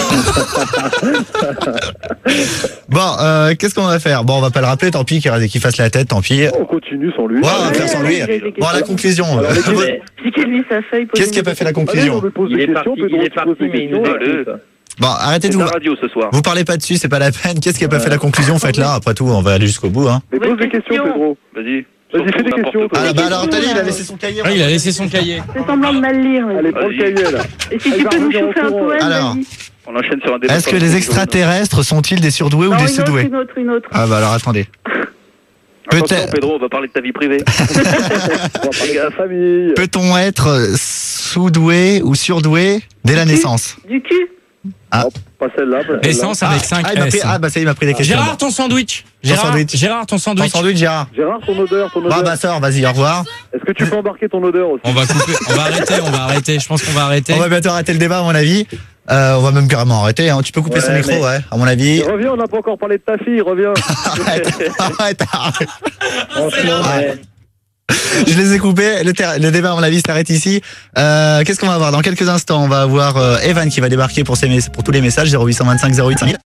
Speaker 2: Bon, qu'est-ce qu'on va faire? Bon, on va pas le rappeler, tant pis, qu'il fasse la tête, tant pis.
Speaker 8: On continue sans lui.
Speaker 2: Ouais, on va faire sans lui. Bon, la conclusion.
Speaker 6: Piquez-lui sa feuille.
Speaker 2: Qu'est-ce qui a pas fait la conclusion?
Speaker 13: Il est parti, mais il nous écoute.
Speaker 2: Bon, arrêtez de
Speaker 12: C'est
Speaker 2: vous.
Speaker 12: la radio ce soir.
Speaker 2: Vous parlez pas dessus, c'est pas la peine. Qu'est-ce qui a pas fait la conclusion? Faites-la. Après tout, on va aller jusqu'au bout, hein.
Speaker 8: Mais pose des questions, Pedro.
Speaker 12: Vas-y.
Speaker 8: Vas-y, fais des questions.
Speaker 2: Ah, bah alors, Anthony, il a laissé son cahier.
Speaker 4: Ah, il a laissé son cahier.
Speaker 6: C'est semblant de mal lire.
Speaker 8: Allez, prends le cahier, là.
Speaker 6: Et si tu peux nous chauffer un poème,
Speaker 2: Alors,
Speaker 6: vas-y.
Speaker 12: On enchaîne sur un débat.
Speaker 2: est-ce que les extraterrestres sont-ils des surdoués ou des sous-doués?
Speaker 6: Une autre.
Speaker 2: Ah, bah alors, attendez.
Speaker 12: Attention,
Speaker 2: Peut-être.
Speaker 12: Pedro, on va parler de ta vie privée.
Speaker 8: On va parler de la famille.
Speaker 2: Peut-on être sous-doué ou surdoué dès la naissance?
Speaker 6: Du cul.
Speaker 2: Ah.
Speaker 8: Pas celle-là.
Speaker 4: Essence avec 5 S.
Speaker 2: Bah ça, il m'a pris les questions.
Speaker 4: Gérard, ton sandwich. Gérard, ton
Speaker 2: Ton
Speaker 4: sandwich.
Speaker 2: sandwich, Gérard.
Speaker 8: Gérard, ton odeur.
Speaker 2: Ah, bah sort, vas-y, au revoir.
Speaker 8: Est-ce que tu peux embarquer ton odeur aussi?
Speaker 4: On va couper, on va arrêter. Je pense qu'on va arrêter.
Speaker 2: On va bientôt arrêter le débat, à mon avis. On va même carrément arrêter, hein. Tu peux couper son micro, ouais, à mon avis.
Speaker 8: Reviens, on n'a pas encore parlé de ta fille, reviens.
Speaker 2: Arrête.
Speaker 13: Franchement, ouais.
Speaker 2: Je les ai coupés. Le débat, à mon avis, s'arrête ici. Qu'est-ce qu'on va avoir? Dans quelques instants, on va avoir Evan qui va débarquer pour tous les messages 0825 08 5000.